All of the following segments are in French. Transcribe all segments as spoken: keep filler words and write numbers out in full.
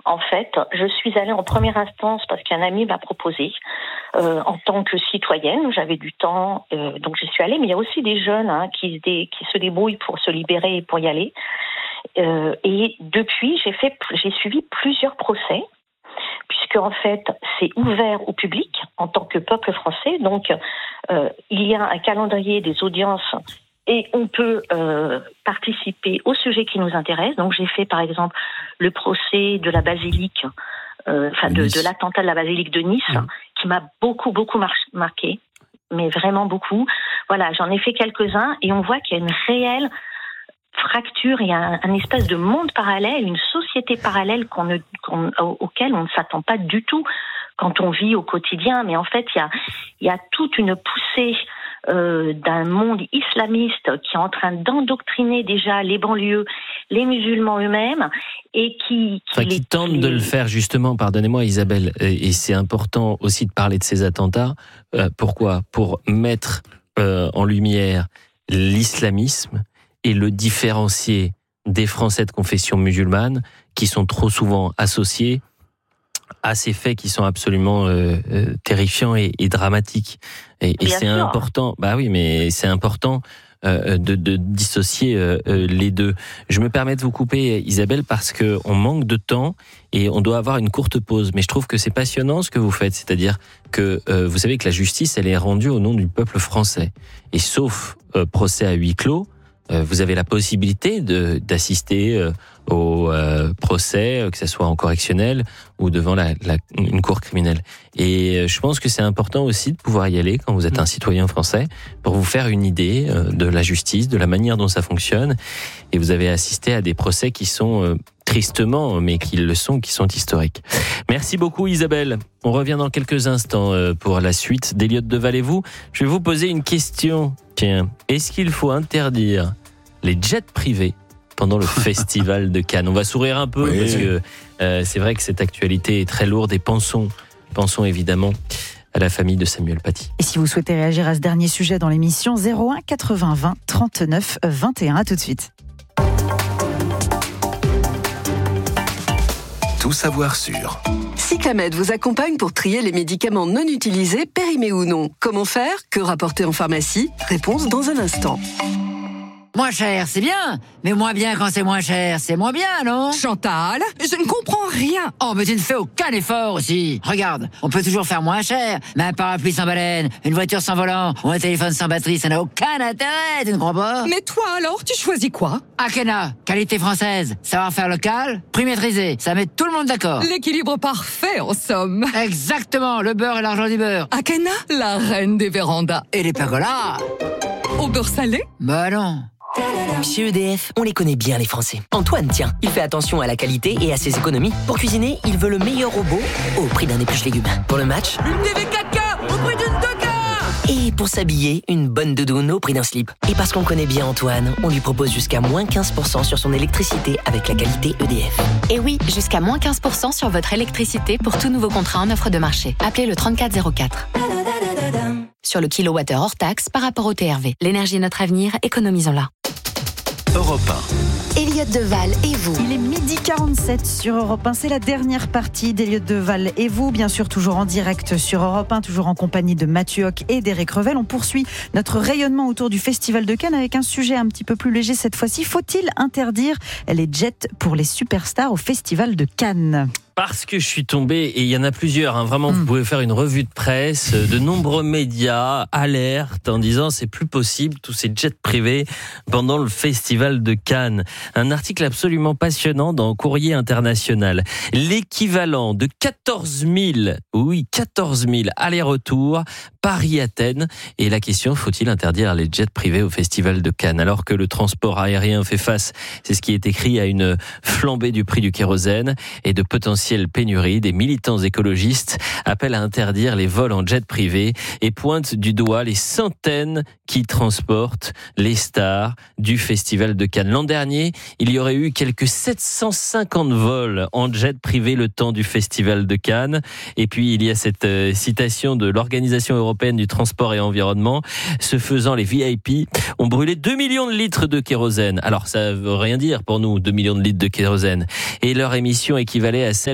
En fait, je suis allée en première instance parce qu'un ami m'a proposé, euh, en tant que citoyenne, j'avais du temps, euh, donc j'y suis allée. Mais il y a aussi des jeunes hein, qui, dé, qui se débrouillent pour se libérer et pour y aller. Euh, et depuis, j'ai fait, j'ai suivi plusieurs procès, puisque en fait, c'est ouvert au public en tant que peuple français. Donc, euh, il y a un calendrier des audiences. Et on peut euh, participer au sujet qui nous intéresse. Donc, j'ai fait, par exemple, le procès de la basilique, euh, enfin, de, de l'attentat de la basilique de Nice, mmh. qui m'a beaucoup, beaucoup mar- marqué, mais vraiment beaucoup. Voilà, j'en ai fait quelques-uns et on voit qu'il y a une réelle fracture, il y a un, un espèce de monde parallèle, une société parallèle qu'on ne, qu'on, auquel on ne s'attend pas du tout quand on vit au quotidien. Mais en fait, il y a, il y a toute une poussée Euh, d'un monde islamiste qui est en train d'endoctriner déjà les banlieues, les musulmans eux-mêmes, et qui... Qui, enfin, qui les, tente qui de le faire justement, pardonnez-moi Isabelle, et c'est important aussi de parler de ces attentats. Euh, pourquoi ? Pour mettre euh, en lumière l'islamisme et le différencier des Français de confession musulmane qui sont trop souvent associés à ces faits qui sont absolument euh, euh, terrifiants et, et dramatiques. Et, et c'est sûr. important. Bah oui, mais c'est important euh, de, de dissocier euh, les deux. Je me permets de vous couper, Isabelle, parce que on manque de temps et on doit avoir une courte pause. Mais je trouve que c'est passionnant ce que vous faites, c'est-à-dire que euh, vous savez que la justice, elle est rendue au nom du peuple français. Et sauf euh, procès à huis clos, euh, vous avez la possibilité de d'assister euh, au euh, procès, que ce soit en correctionnel ou devant la, la, une cour criminelle. Et je pense que c'est important aussi de pouvoir y aller quand vous êtes un citoyen français pour vous faire une idée euh, de la justice, de la manière dont ça fonctionne. Et vous avez assisté à des procès qui sont euh, tristement, mais qui le sont, qui sont historiques. Merci beaucoup Isabelle. On revient dans quelques instants euh, pour la suite d'Eliott Deval et vous. Je vais vous poser une question. Tiens, est-ce qu'il faut interdire les jets privés pendant le festival de Cannes? On va sourire un peu oui. parce que euh, c'est vrai que cette actualité est très lourde et pensons, pensons évidemment à la famille de Samuel Paty. Et si vous souhaitez réagir à ce dernier sujet dans l'émission, zéro un quatre-vingts vingt trente-neuf vingt et un. À tout de suite. Tout savoir sur Cyclamed vous accompagne pour trier les médicaments non utilisés, périmés ou non. Comment faire ? Que rapporter en pharmacie ? Réponse dans un instant. Moins cher, c'est bien, mais moins bien quand c'est moins cher, c'est moins bien, non ? Chantal, je ne comprends rien. Oh, mais tu ne fais aucun effort aussi. Regarde, on peut toujours faire moins cher, mais un parapluie sans baleine, une voiture sans volant ou un téléphone sans batterie, ça n'a aucun intérêt, tu ne crois pas ? Mais toi alors, tu choisis quoi ? Akena, qualité française, savoir-faire local, prix maîtrisé, ça met tout le monde d'accord. L'équilibre parfait, en somme. Exactement, le beurre et l'argent du beurre. Akena, la reine des vérandas. Et les pergolas. Au beurre salé ? Bah non. Chez E D F, on les connaît bien les Français. Antoine, tiens, il fait attention à la qualité et à ses économies. Pour cuisiner, il veut le meilleur robot au prix d'un épluche légumes. Pour le match, une T V quatre K au prix d'une deux K. Et pour s'habiller, une bonne doudoune au prix d'un slip. Et parce qu'on connaît bien Antoine, on lui propose jusqu'à moins quinze pour cent sur son électricité avec la qualité E D F. Et oui, jusqu'à moins quinze pour cent sur votre électricité pour tout nouveau contrat en offre de marché. Appelez le trente-quatre zéro quatre. Sur le kilowattheure hors taxe par rapport au T R V. L'énergie est notre avenir, économisons-la. Europe un. Eliott Deval et vous. Il est midi quarante-sept sur Europe un. C'est la dernière partie d'Eliott Deval et vous. Bien sûr, toujours en direct sur Europe un, toujours en compagnie de Mathieu Hoc et d'Éric Revel. On poursuit notre rayonnement autour du Festival de Cannes avec un sujet un petit peu plus léger cette fois-ci. Faut-il interdire les jets pour les superstars au Festival de Cannes ? Parce que je suis tombé, et il y en a plusieurs, hein, vraiment, mmh. vous pouvez faire une revue de presse, de nombreux médias alertent en disant c'est plus possible, tous ces jets privés pendant le Festival de Cannes. Un article absolument passionnant dans Courrier International. L'équivalent de quatorze mille, oui, quatorze mille allers-retours Paris-Athènes. Et la question, faut-il interdire les jets privés au Festival de Cannes ? Alors que le transport aérien fait face, c'est ce qui est écrit, à une flambée du prix du kérosène et de potentiels pénurie, des militants écologistes appellent à interdire les vols en jet privé et pointent du doigt les centaines qui transportent les stars du Festival de Cannes. L'an dernier, il y aurait eu quelques sept cent cinquante vols en jet privé le temps du Festival de Cannes. Et puis, il y a cette euh, citation de l'Organisation européenne du transport et environnement. Ce faisant, les V I P ont brûlé deux millions de litres de kérosène. Alors, ça veut rien dire pour nous, deux millions de litres de kérosène. Et leur émission équivalait à celle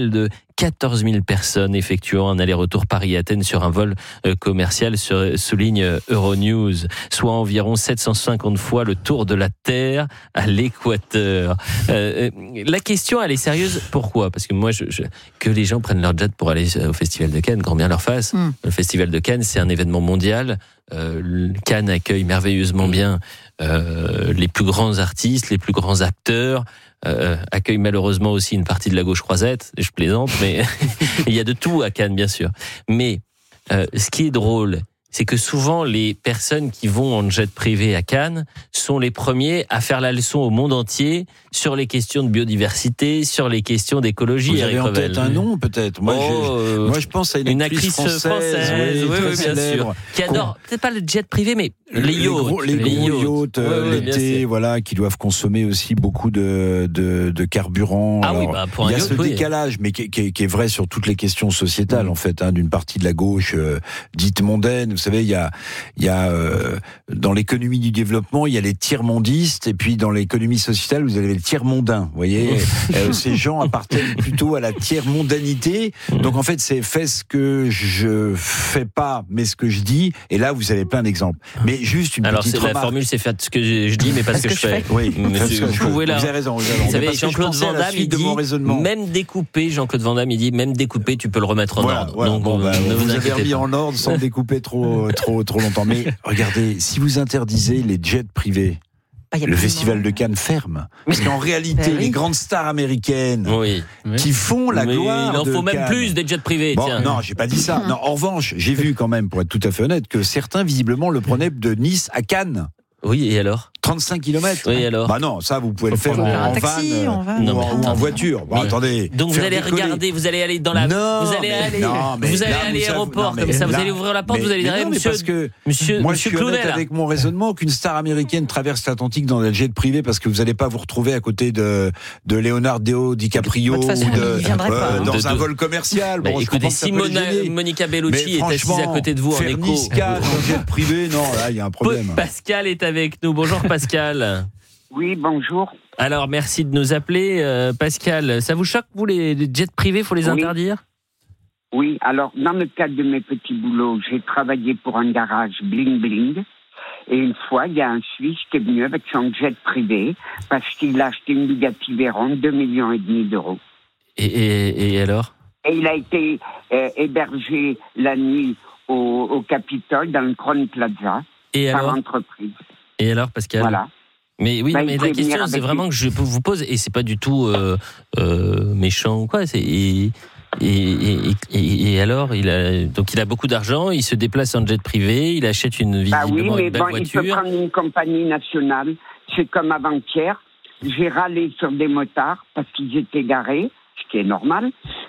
total de quatorze mille personnes effectuant un aller-retour Paris-Athènes sur un vol euh, commercial, sur, souligne Euronews, soit environ sept cent cinquante fois le tour de la Terre à l'équateur. Euh, la question, elle est sérieuse. Pourquoi ? Parce que moi, je, je, que les gens prennent leur jet pour aller au Festival de Cannes, grand bien leur fasse. Mm. Le Festival de Cannes, c'est un événement mondial. Euh, Cannes accueille merveilleusement bien euh, les plus grands artistes, les plus grands acteurs. Euh, accueille malheureusement aussi une partie de la gauche croisette, je plaisante, mais il y a de tout à Cannes, bien sûr. Mais euh, ce qui est drôle, c'est que souvent les personnes qui vont en jet privé à Cannes sont les premiers à faire la leçon au monde entier sur les questions de biodiversité, sur les questions d'écologie. Vous avez en tête un nom peut-être. Moi, oh, je, moi je pense à une, une actrice, actrice française, française oui, oui, oui, bien sûr, qui adore peut-être pas le jet privé, mais les yachts, les, les, les gros yachts, yachts euh, oui, l'été, voilà, qui doivent consommer aussi beaucoup de de, de carburant. Ah Alors, oui, bah pour un il y a yacht, ce oui. décalage, mais qui, qui, qui est vrai sur toutes les questions sociétales, mmh. en fait, hein, d'une partie de la gauche euh, dite mondaine. Vous savez, il y a il y a euh, dans l'économie du développement, il y a les tiers-mondistes, et puis dans l'économie sociétale, vous avez les tiers-mondains. Vous voyez, euh, ces gens appartiennent plutôt à la tiers-mondanité. Donc en fait, c'est fait ce que je fais pas, mais ce que je dis. Et là, vous avez plein d'exemples. Mais juste une Alors, petite c'est, remarque. La formule, c'est faire ce que je, je dis, mais pas ce que, que je fais. Oui, monsieur, vous pouvez là. Vous avez raison. Vous, vous savez, Jean-Claude Van Damme, il dit, même découpé, Jean-Claude Van Damme, il dit, même découpé, tu peux le remettre en voilà, ordre. Voilà, Donc, bon, bah, ne vous, vous avez remis pas. en ordre sans découper trop, trop, trop longtemps. Mais regardez, si vous interdisez les jets privés, ah, le Festival de Cannes ferme. Parce qu'en réalité, oui. les grandes stars américaines oui. qui font la Mais gloire il en de faut même Cannes. Plus des jets privés. Bon, tiens. non, j'ai pas dit ça. Non, en revanche, j'ai vu quand même, pour être tout à fait honnête, que certains visiblement le prenaient de Nice à Cannes. Oui, et alors ? trente-cinq kilomètres. Oui, alors ? Bah non, ça, vous pouvez le faire en, en taxi, van, en van. ou, Non, en, ou en voiture. Bon, attendez. Donc vous allez décoller. regarder, vous allez aller dans la, non, vous allez mais, aller, non, mais vous allez là, à vous l'aéroport savez, comme non, ça, là, vous allez ouvrir la porte, mais, vous allez dire, non, monsieur, parce que monsieur, moi, monsieur je suis honnête Cloudet, avec mon raisonnement qu'une star américaine traverse l'Atlantique dans un jet privé parce que vous n'allez pas vous retrouver à côté de de Leonardo DiCaprio de façon, ou de, euh, pas, dans de, un de, vol commercial. Bah, bon, écoutez, si Mona, Monica Bellucci est assise à côté de vous en écho, Niska dans jet privé, non, là, il y a un problème. Pascal est avec nous. Bonjour Pascal. Oui, bonjour. Alors, merci de nous appeler. Euh, Pascal, ça vous choque, vous, les, les jets privés, il faut les oui. interdire ? Oui, alors, dans le cadre de mes petits boulots, j'ai travaillé pour un garage bling bling. Et une fois, il y a un Suisse qui est venu avec son jet privé parce qu'il a acheté une Bugatti Veyron, deux millions et demi d'euros. Et, et, et alors ? Et il a été euh, hébergé la nuit au, au Capitole, dans le Crown Plaza, et par alors entreprise. Et alors, Pascal ? Voilà. Mais oui, bah, mais la question, c'est vraiment que je vous pose, et c'est pas du tout euh, euh, méchant ou quoi. C'est, et, et, et, et, et alors, il a donc il a beaucoup d'argent, il se déplace en jet privé, il achète une visiblement bah oui, mais une belle bon, voiture. Il peut prendre une compagnie nationale. C'est comme avant-hier, j'ai râlé sur des motards parce qu'ils étaient garés, ce qui est normal,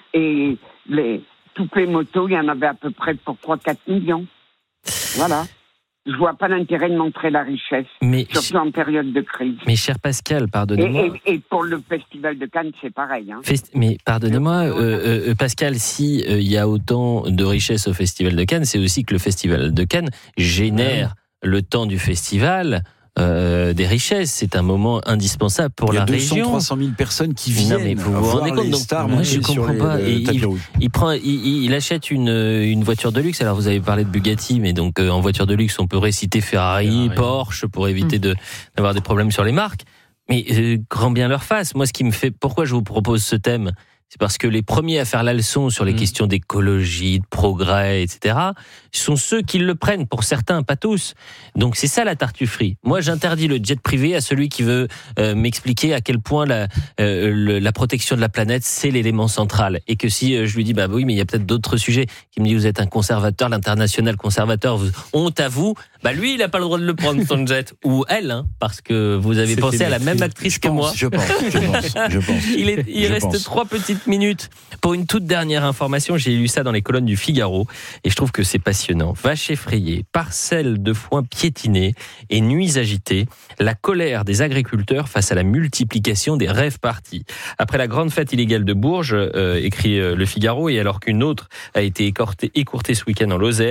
et les toutes les motos, il y en avait à peu près pour trois à quatre millions. Voilà. Je vois pas l'intérêt de montrer la richesse, mais surtout en période de crise. Mais cher Pascal, pardonnez-moi. Et, et, et pour le Festival de Cannes, c'est pareil. Hein. Fest... Mais pardonnez-moi, euh, euh, Pascal, si il euh, y a autant de richesse au Festival de Cannes, c'est aussi que le Festival de Cannes génère ouais. le temps du festival. Euh, des richesses, c'est un moment indispensable pour la région. Il y a deux cents à trois cent mille personnes qui viennent. Non, mais vous vous rendez compte, donc, stars moi je comprends les, pas. Et il, il prend, il, il achète une une voiture de luxe. Alors vous avez parlé de Bugatti, mais donc euh, en voiture de luxe, on peut réciter Ferrari, Ferrari. Porsche pour éviter mmh. de d'avoir des problèmes sur les marques. Mais euh, grand bien leur face. Moi, ce qui me fait, pourquoi je vous propose ce thème, c'est parce que les premiers à faire la leçon sur les mmh. questions d'écologie, de progrès, et cetera, sont ceux qui le prennent, pour certains, pas tous. Donc c'est ça la tartufferie. Moi, j'interdis le jet privé à celui qui veut euh, m'expliquer à quel point la, euh, le, la protection de la planète, c'est l'élément central. Et que si euh, je lui dis, bah oui, mais il y a peut-être d'autres sujets, qui me dit, vous êtes un conservateur, l'international conservateur, vous, honte à vous, bah lui, il n'a pas le droit de le prendre, son jet. Ou elle, hein, parce que vous avez c'est pensé à la même actrice je que pense, moi. Je pense, je pense, je pense. Il, est, il je reste pense. trois petites minutes pour une toute dernière information. J'ai lu ça dans les colonnes du Figaro et je trouve que c'est passionnant. Vaches effrayées, parcelles de foin piétinées et nuits agitées, la colère des agriculteurs face à la multiplication des rave parties. Après la grande fête illégale de Bourges, euh, écrit euh, le Figaro, et alors qu'une autre a été écourtée, écourtée ce week-end en Lozère,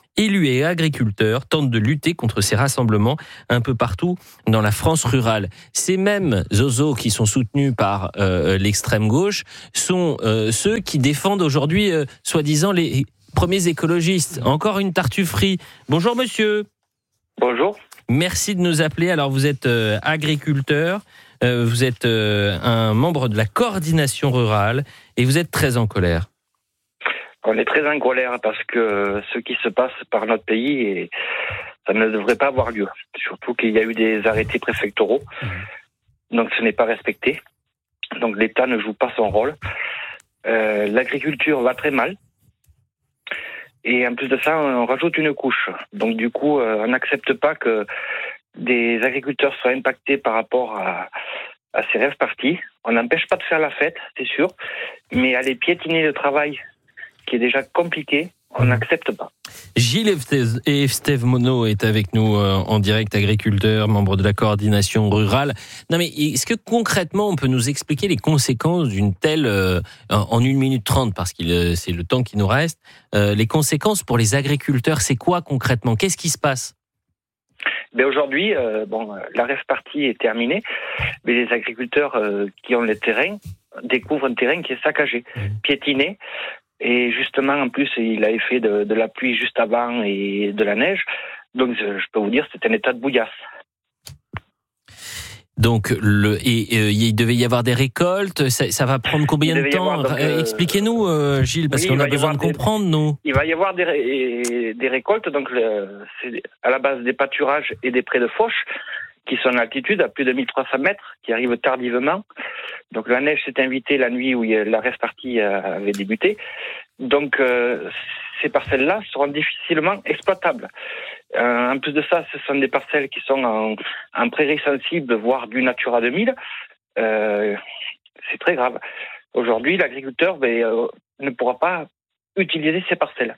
élus et agriculteurs tentent de lutter contre ces rassemblements un peu partout dans la France rurale. Ces mêmes zozos qui sont soutenus par euh, l'extrême gauche sont euh, ceux qui défendent aujourd'hui, euh, soi-disant, les premiers écologistes. Encore une tartufferie. Bonjour monsieur. Bonjour. Merci de nous appeler. Alors vous êtes euh, agriculteur, euh, vous êtes euh, un membre de la coordination rurale et vous êtes très en colère. On est très en colère parce que ce qui se passe par notre pays, et ça ne devrait pas avoir lieu. Surtout qu'il y a eu des arrêtés préfectoraux, mmh. donc ce n'est pas respecté. Donc l'État ne joue pas son rôle. Euh, l'agriculture va très mal. Et en plus de ça, on rajoute une couche. Donc du coup, euh, on n'accepte pas que des agriculteurs soient impactés par rapport à, à ces rêves partis. On n'empêche pas de faire la fête, c'est sûr, mais aller piétiner le travail, qui est déjà compliqué, on n'accepte pas. Gilles Estève Monod est avec nous euh, en direct, agriculteur, membre de la coordination rurale. Non mais est-ce que concrètement on peut nous expliquer les conséquences d'une telle, euh, en une minute trente, parce que euh, c'est le temps qui nous reste, euh, les conséquences pour les agriculteurs, c'est quoi concrètement? Qu'est-ce qui se passe? Ben aujourd'hui, euh, bon, la rêve partie est terminée, mais les agriculteurs euh, qui ont le terrain découvrent un terrain qui est saccagé, mmh. piétiné. Et justement, en plus, il a fait de, de la pluie juste avant et de la neige. Donc, je peux vous dire, c'est un état de bouillasse. Donc, le, et, et il devait y avoir des récoltes. Ça, ça va prendre combien de temps? avoir, donc, euh, Expliquez-nous, euh, Gilles, parce oui, qu'on a besoin de comprendre, des, nous. Il va y avoir des, des récoltes. Donc, le, c'est à la base des pâturages et des prés de fauche qui sont en altitude à plus de mille trois cents mètres, qui arrivent tardivement. Donc la neige s'est invitée la nuit où la rêve partie avait débuté. Donc euh, ces parcelles-là seront difficilement exploitables. Euh, en plus de ça, ce sont des parcelles qui sont en, en prairie sensible, voire du Natura deux mille. Euh, c'est très grave. Aujourd'hui, l'agriculteur ben, euh, ne pourra pas utiliser ces parcelles.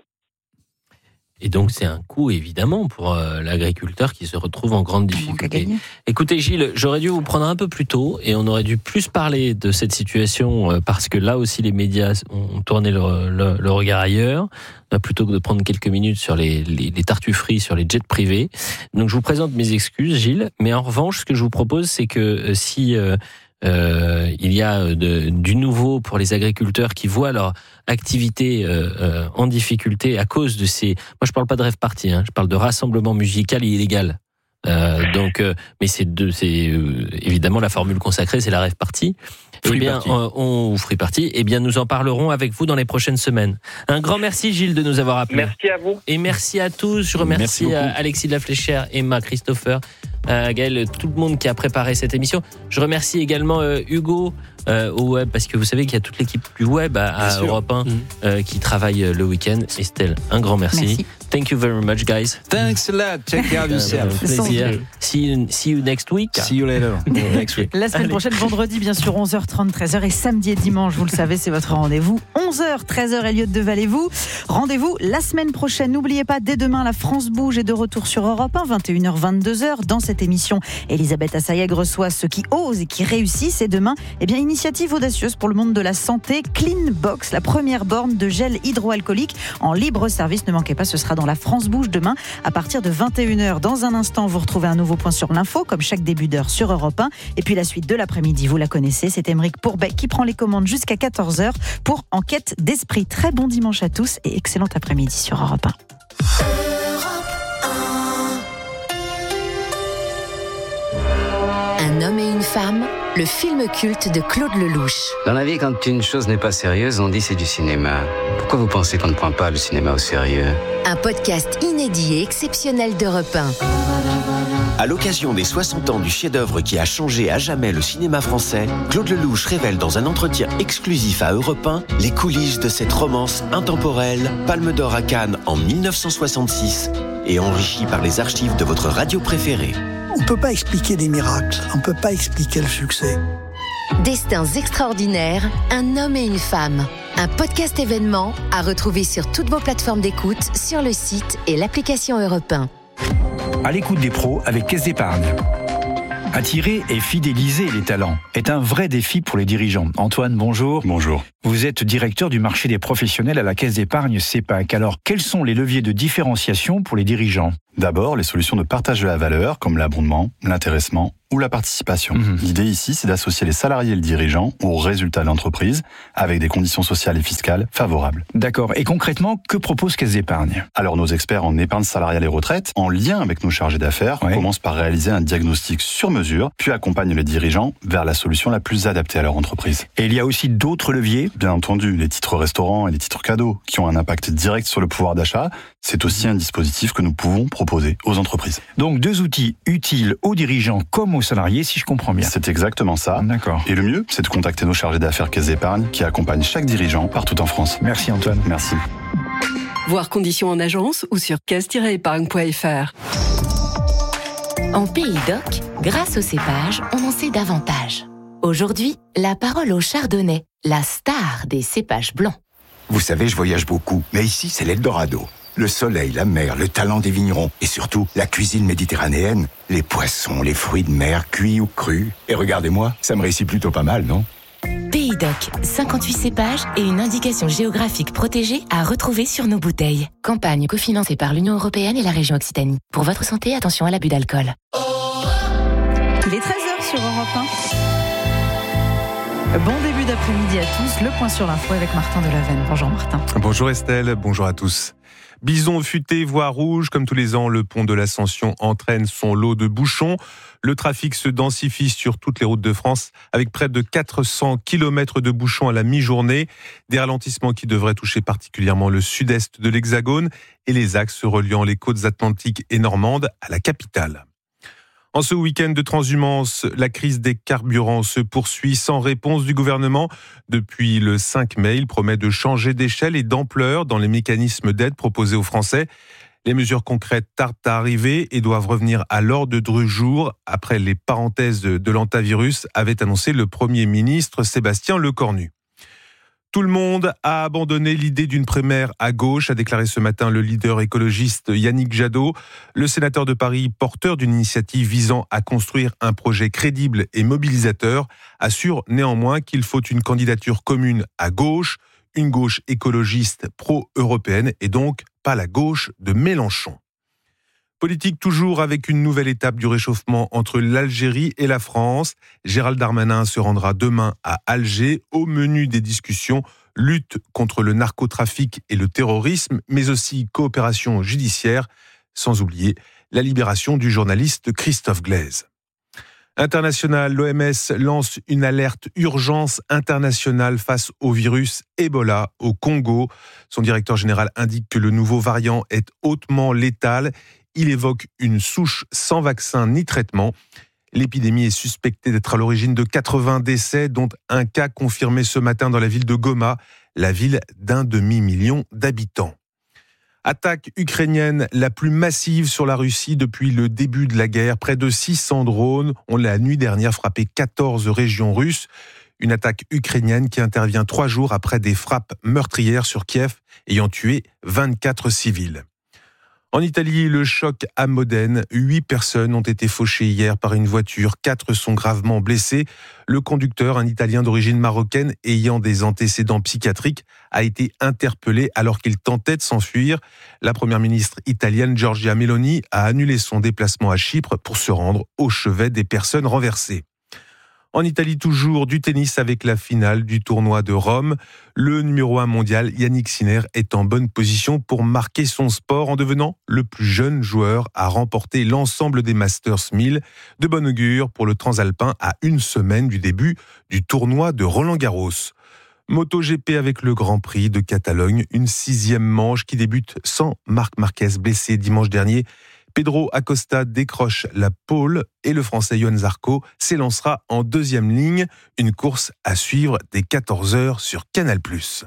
Et donc, c'est un coût, évidemment, pour euh, l'agriculteur qui se retrouve en grande difficulté. Écoutez, Gilles, j'aurais dû vous prendre un peu plus tôt et on aurait dû plus parler de cette situation euh, parce que là aussi, les médias ont tourné le, le, le regard ailleurs, euh, plutôt que de prendre quelques minutes sur les, les, les tartufferies, sur les jets privés. Donc, je vous présente mes excuses, Gilles. Mais en revanche, ce que je vous propose, c'est que euh, si... Euh, Euh, il y a de, du nouveau pour les agriculteurs qui voient leur activité euh, euh, en difficulté à cause de ces... Moi, je parle pas de rêve party, hein, je parle de rassemblement musical et illégal. Euh, donc, euh, mais c'est, de, c'est euh, évidemment la formule consacrée, c'est la rêve party. Eh bien, on, on free party. Eh bien, nous en parlerons avec vous dans les prochaines semaines. Un grand merci, Gilles, de nous avoir appelés. Merci à vous. Et merci à tous. Je remercie Alexis de la Fléchère, Emma, Christopher, euh, Gaël, tout le monde qui a préparé cette émission. Je remercie également euh, Hugo euh, au web, parce que vous savez qu'il y a toute l'équipe du web à, à Europe un mmh. euh, qui travaille le week-end. Estelle, un grand merci. merci. Thank you very much, guys. Thanks a lot. Take care of yourself. Plaisir. See you, see you next week. See you later. Next week. La semaine prochaine, vendredi, bien sûr, onze heures trente, treize heures, et samedi et dimanche, vous le savez, c'est votre rendez-vous. onze heures, treize heures, Elliott Deval et vous. Rendez-vous la semaine prochaine. N'oubliez pas, dès demain, la France bouge est de retour sur Europe un, vingt et une heures, vingt-deux heures. Dans cette émission, Elisabeth Assayag reçoit ceux qui osent et qui réussissent. Et demain, eh bien, initiative audacieuse pour le monde de la santé. Clean Box, la première borne de gel hydroalcoolique en libre service. Ne manquez pas, ce sera dans la France bouge demain à partir de vingt et une heures. Dans un instant, vous retrouvez un nouveau point sur l'info, comme chaque début d'heure sur Europe un. Et puis la suite de l'après-midi, vous la connaissez, c'est Émeric Pourbet qui prend les commandes jusqu'à quatorze heures pour Enquête d'esprit. Très bon dimanche à tous et excellent après-midi sur Europe un. Un homme et une femme, le film culte de Claude Lelouch. Dans la vie, quand une chose n'est pas sérieuse, on dit c'est du cinéma. Pourquoi vous pensez qu'on ne prend pas le cinéma au sérieux ? Un podcast inédit et exceptionnel d'Europe un. À l'occasion des soixante ans du chef-d'œuvre qui a changé à jamais le cinéma français, Claude Lelouch révèle dans un entretien exclusif à Europe un les coulisses de cette romance intemporelle, Palme d'Or à Cannes en dix-neuf cent soixante-six et enrichie par les archives de votre radio préférée. On ne peut pas expliquer des miracles, on ne peut pas expliquer le succès. Destins extraordinaires, un homme et une femme. Un podcast événement à retrouver sur toutes vos plateformes d'écoute, sur le site et l'application Europe un. À l'écoute des pros avec Caisse d'Épargne. Attirer et fidéliser les talents est un vrai défi pour les dirigeants. Antoine, bonjour. Bonjour. Vous êtes directeur du marché des professionnels à la Caisse d'épargne CEPAC. Alors, quels sont les leviers de différenciation pour les dirigeants ? D'abord, les solutions de partage de la valeur, comme l'abondement, l'intéressement ou la participation. Mmh. L'idée ici, c'est d'associer les salariés et le dirigeant aux résultats de l'entreprise avec des conditions sociales et fiscales favorables. D'accord. Et concrètement, que propose Caisse d'épargne ? Alors, nos experts en épargne salariale et retraite, en lien avec nos chargés d'affaires, ouais. commencent par réaliser un diagnostic sur mesure, puis accompagnent les dirigeants vers la solution la plus adaptée à leur entreprise. Et il y a aussi d'autres leviers ? Bien entendu, les titres restaurants et les titres cadeaux, qui ont un impact direct sur le pouvoir d'achat, c'est aussi un dispositif que nous pouvons proposer aux entreprises. Donc, deux outils utiles aux dirigeants comme aux salariés, si je comprends bien. C'est exactement ça. D'accord. Et le mieux, c'est de contacter nos chargés d'affaires Caisse d'épargne qui accompagnent chaque dirigeant partout en France. Merci Antoine. Merci. Voir conditions en agence ou sur caisse tiret épargne point f r. En Pays d'Oc, grâce au cépage, on en sait davantage. Aujourd'hui, la parole au chardonnay, la star des cépages blancs. Vous savez, je voyage beaucoup, mais ici, c'est l'Eldorado. Le soleil, la mer, le talent des vignerons et surtout la cuisine méditerranéenne, les poissons, les fruits de mer, cuits ou crus. Et regardez-moi, ça me réussit plutôt pas mal, non ? Pays d'Oc, cinquante-huit cépages et une indication géographique protégée à retrouver sur nos bouteilles. Campagne cofinancée par l'Union européenne et la région Occitanie. Pour votre santé, attention à l'abus d'alcool. Il est treize heures sur Europe un. Bon début d'après-midi à tous. Le point sur l'info avec Martin Delavenne. Bonjour Martin. Bonjour Estelle, bonjour à tous. Bison futé, voie rouge, comme tous les ans, le pont de l'Ascension entraîne son lot de bouchons. Le trafic se densifie sur toutes les routes de France avec près de quatre cents kilomètres de bouchons à la mi-journée. Des ralentissements qui devraient toucher particulièrement le sud-est de l'Hexagone et les axes reliant les côtes atlantiques et normandes à la capitale. En ce week-end de transhumance, la crise des carburants se poursuit sans réponse du gouvernement. Depuis le cinq mai, il promet de changer d'échelle et d'ampleur dans les mécanismes d'aide proposés aux Français. Les mesures concrètes tardent à arriver et doivent revenir à l'ordre du jour après les parenthèses de l'antivirus, avait annoncé le Premier ministre Sébastien Lecornu. Tout le monde a abandonné l'idée d'une primaire à gauche, a déclaré ce matin le leader écologiste Yannick Jadot. Le sénateur de Paris, porteur d'une initiative visant à construire un projet crédible et mobilisateur, assure néanmoins qu'il faut une candidature commune à gauche, une gauche écologiste pro-européenne et donc pas la gauche de Mélenchon. Politique toujours avec une nouvelle étape du réchauffement entre l'Algérie et la France. Gérald Darmanin se rendra demain à Alger. Au menu des discussions, lutte contre le narcotrafic et le terrorisme, mais aussi coopération judiciaire, sans oublier la libération du journaliste Christophe Glaise. International, l'O M S lance une alerte urgence internationale face au virus Ebola au Congo. Son directeur général indique que le nouveau variant est hautement létal. Il évoque une souche sans vaccin ni traitement. L'épidémie est suspectée d'être à l'origine de quatre-vingts décès, dont un cas confirmé ce matin dans la ville de Goma, la ville d'un demi-million d'habitants. Attaque ukrainienne la plus massive sur la Russie depuis le début de la guerre. Près de six cents drones ont la nuit dernière frappé quatorze régions russes. Une attaque ukrainienne qui intervient trois jours après des frappes meurtrières sur Kiev ayant tué vingt-quatre civils. En Italie, le choc à Modène. Huit personnes ont été fauchées hier par une voiture. Quatre sont gravement blessées. Le conducteur, un Italien d'origine marocaine ayant des antécédents psychiatriques, a été interpellé alors qu'il tentait de s'enfuir. La première ministre italienne Giorgia Meloni a annulé son déplacement à Chypre pour se rendre au chevet des personnes renversées. En Italie, toujours du tennis avec la finale du tournoi de Rome. Le numéro un mondial, Yannick Sinner, est en bonne position pour marquer son sport en devenant le plus jeune joueur à remporter l'ensemble des Masters mille. De bon augure pour le transalpin à une semaine du début du tournoi de Roland-Garros. MotoGP avec le Grand Prix de Catalogne, une sixième manche qui débute sans Marc Marquez blessé dimanche dernier. Pedro Acosta décroche la pole et le Français Johan Zarco s'élancera en deuxième ligne. Une course à suivre dès quatorze heures sur Canal plus.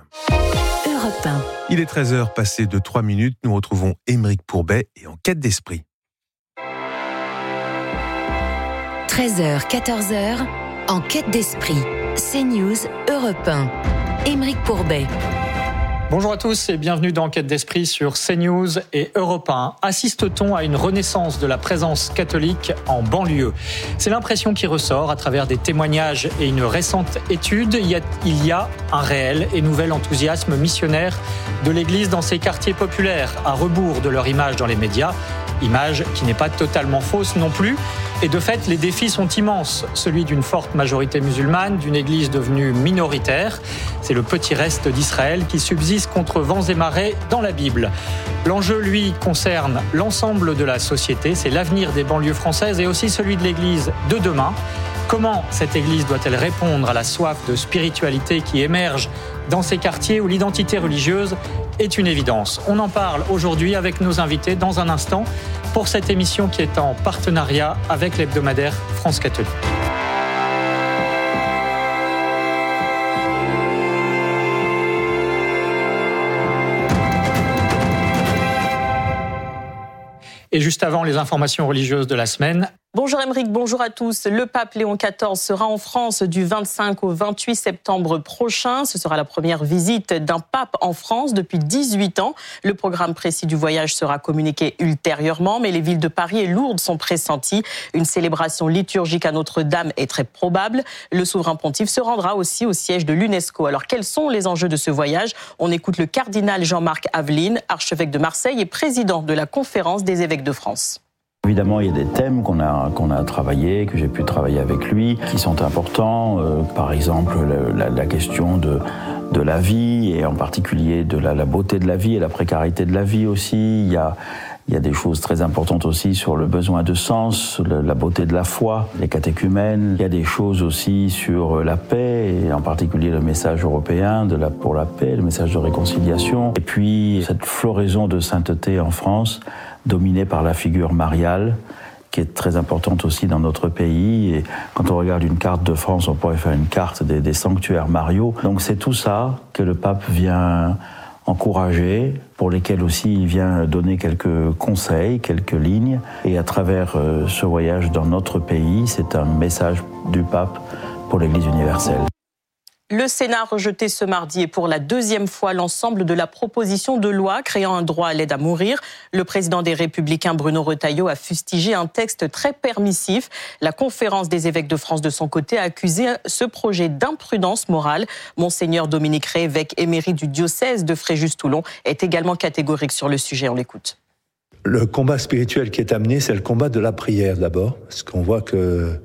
Europe un. Il est treize heures passées de trois minutes. Nous retrouvons Émeric Pourbet et En quête d'esprit. treize heures, quatorze heures, En quête d'esprit. CNews, Europe un. Émeric Pourbet. Bonjour à tous et bienvenue dans Enquête d'Esprit sur CNews et Europe un. Assiste-t-on à une renaissance de la présence catholique en banlieue ? C'est l'impression qui ressort à travers des témoignages et une récente étude. Il y a, il y a un réel et nouvel enthousiasme missionnaire de l'Église dans ces quartiers populaires, à rebours de leur image dans les médias. Image qui n'est pas totalement fausse non plus. Et de fait, les défis sont immenses. Celui d'une forte majorité musulmane, d'une église devenue minoritaire. C'est le petit reste d'Israël qui subsiste contre vents et marées dans la Bible. L'enjeu, lui, concerne l'ensemble de la société. C'est l'avenir des banlieues françaises et aussi celui de l'église de demain. Comment cette église doit-elle répondre à la soif de spiritualité qui émerge dans ces quartiers où l'identité religieuse est une évidence? On en parle aujourd'hui avec nos invités dans un instant pour cette émission qui est en partenariat avec l'hebdomadaire France Catholique. Et juste avant les informations religieuses de la semaine. Bonjour Aymeric, bonjour à tous. Le pape Léon quatorze sera en France du vingt-cinq au vingt-huit septembre prochain. Ce sera la première visite d'un pape en France depuis dix-huit ans. Le programme précis du voyage sera communiqué ultérieurement, mais les villes de Paris et Lourdes sont pressenties. Une célébration liturgique à Notre-Dame est très probable. Le souverain pontife se rendra aussi au siège de l'UNESCO. Alors quels sont les enjeux de ce voyage ? On écoute le cardinal Jean-Marc Aveline, archevêque de Marseille et président de la Conférence des évêques de France. Évidemment, il y a des thèmes qu'on a, qu'on a travaillés, que j'ai pu travailler avec lui, qui sont importants. Euh, par exemple, la, la question de, de la vie, et en particulier de la, la beauté de la vie et la précarité de la vie aussi. Il y a, il y a des choses très importantes aussi sur le besoin de sens, le, la beauté de la foi, les catéchumènes. Il y a des choses aussi sur la paix, et en particulier le message européen de la, pour la paix, le message de réconciliation. Et puis, cette floraison de sainteté en France, dominée par la figure mariale, qui est très importante aussi dans notre pays. Et quand on regarde une carte de France, on pourrait faire une carte des, des sanctuaires mariaux. Donc c'est tout ça que le pape vient encourager, pour lesquels aussi il vient donner quelques conseils, quelques lignes. Et à travers euh, ce voyage dans notre pays, c'est un message du pape pour l'Église universelle. Le Sénat a rejeté ce mardi et pour la deuxième fois l'ensemble de la proposition de loi créant un droit à l'aide à mourir. Le président des Républicains, Bruno Retailleau, a fustigé un texte très permissif. La Conférence des évêques de France, de son côté, a accusé ce projet d'imprudence morale. Monseigneur Dominique Rey, évêque émérite du diocèse de Fréjus-Toulon, est également catégorique sur le sujet. On l'écoute. Le combat spirituel qui est amené, c'est le combat de la prière d'abord, parce qu'on voit que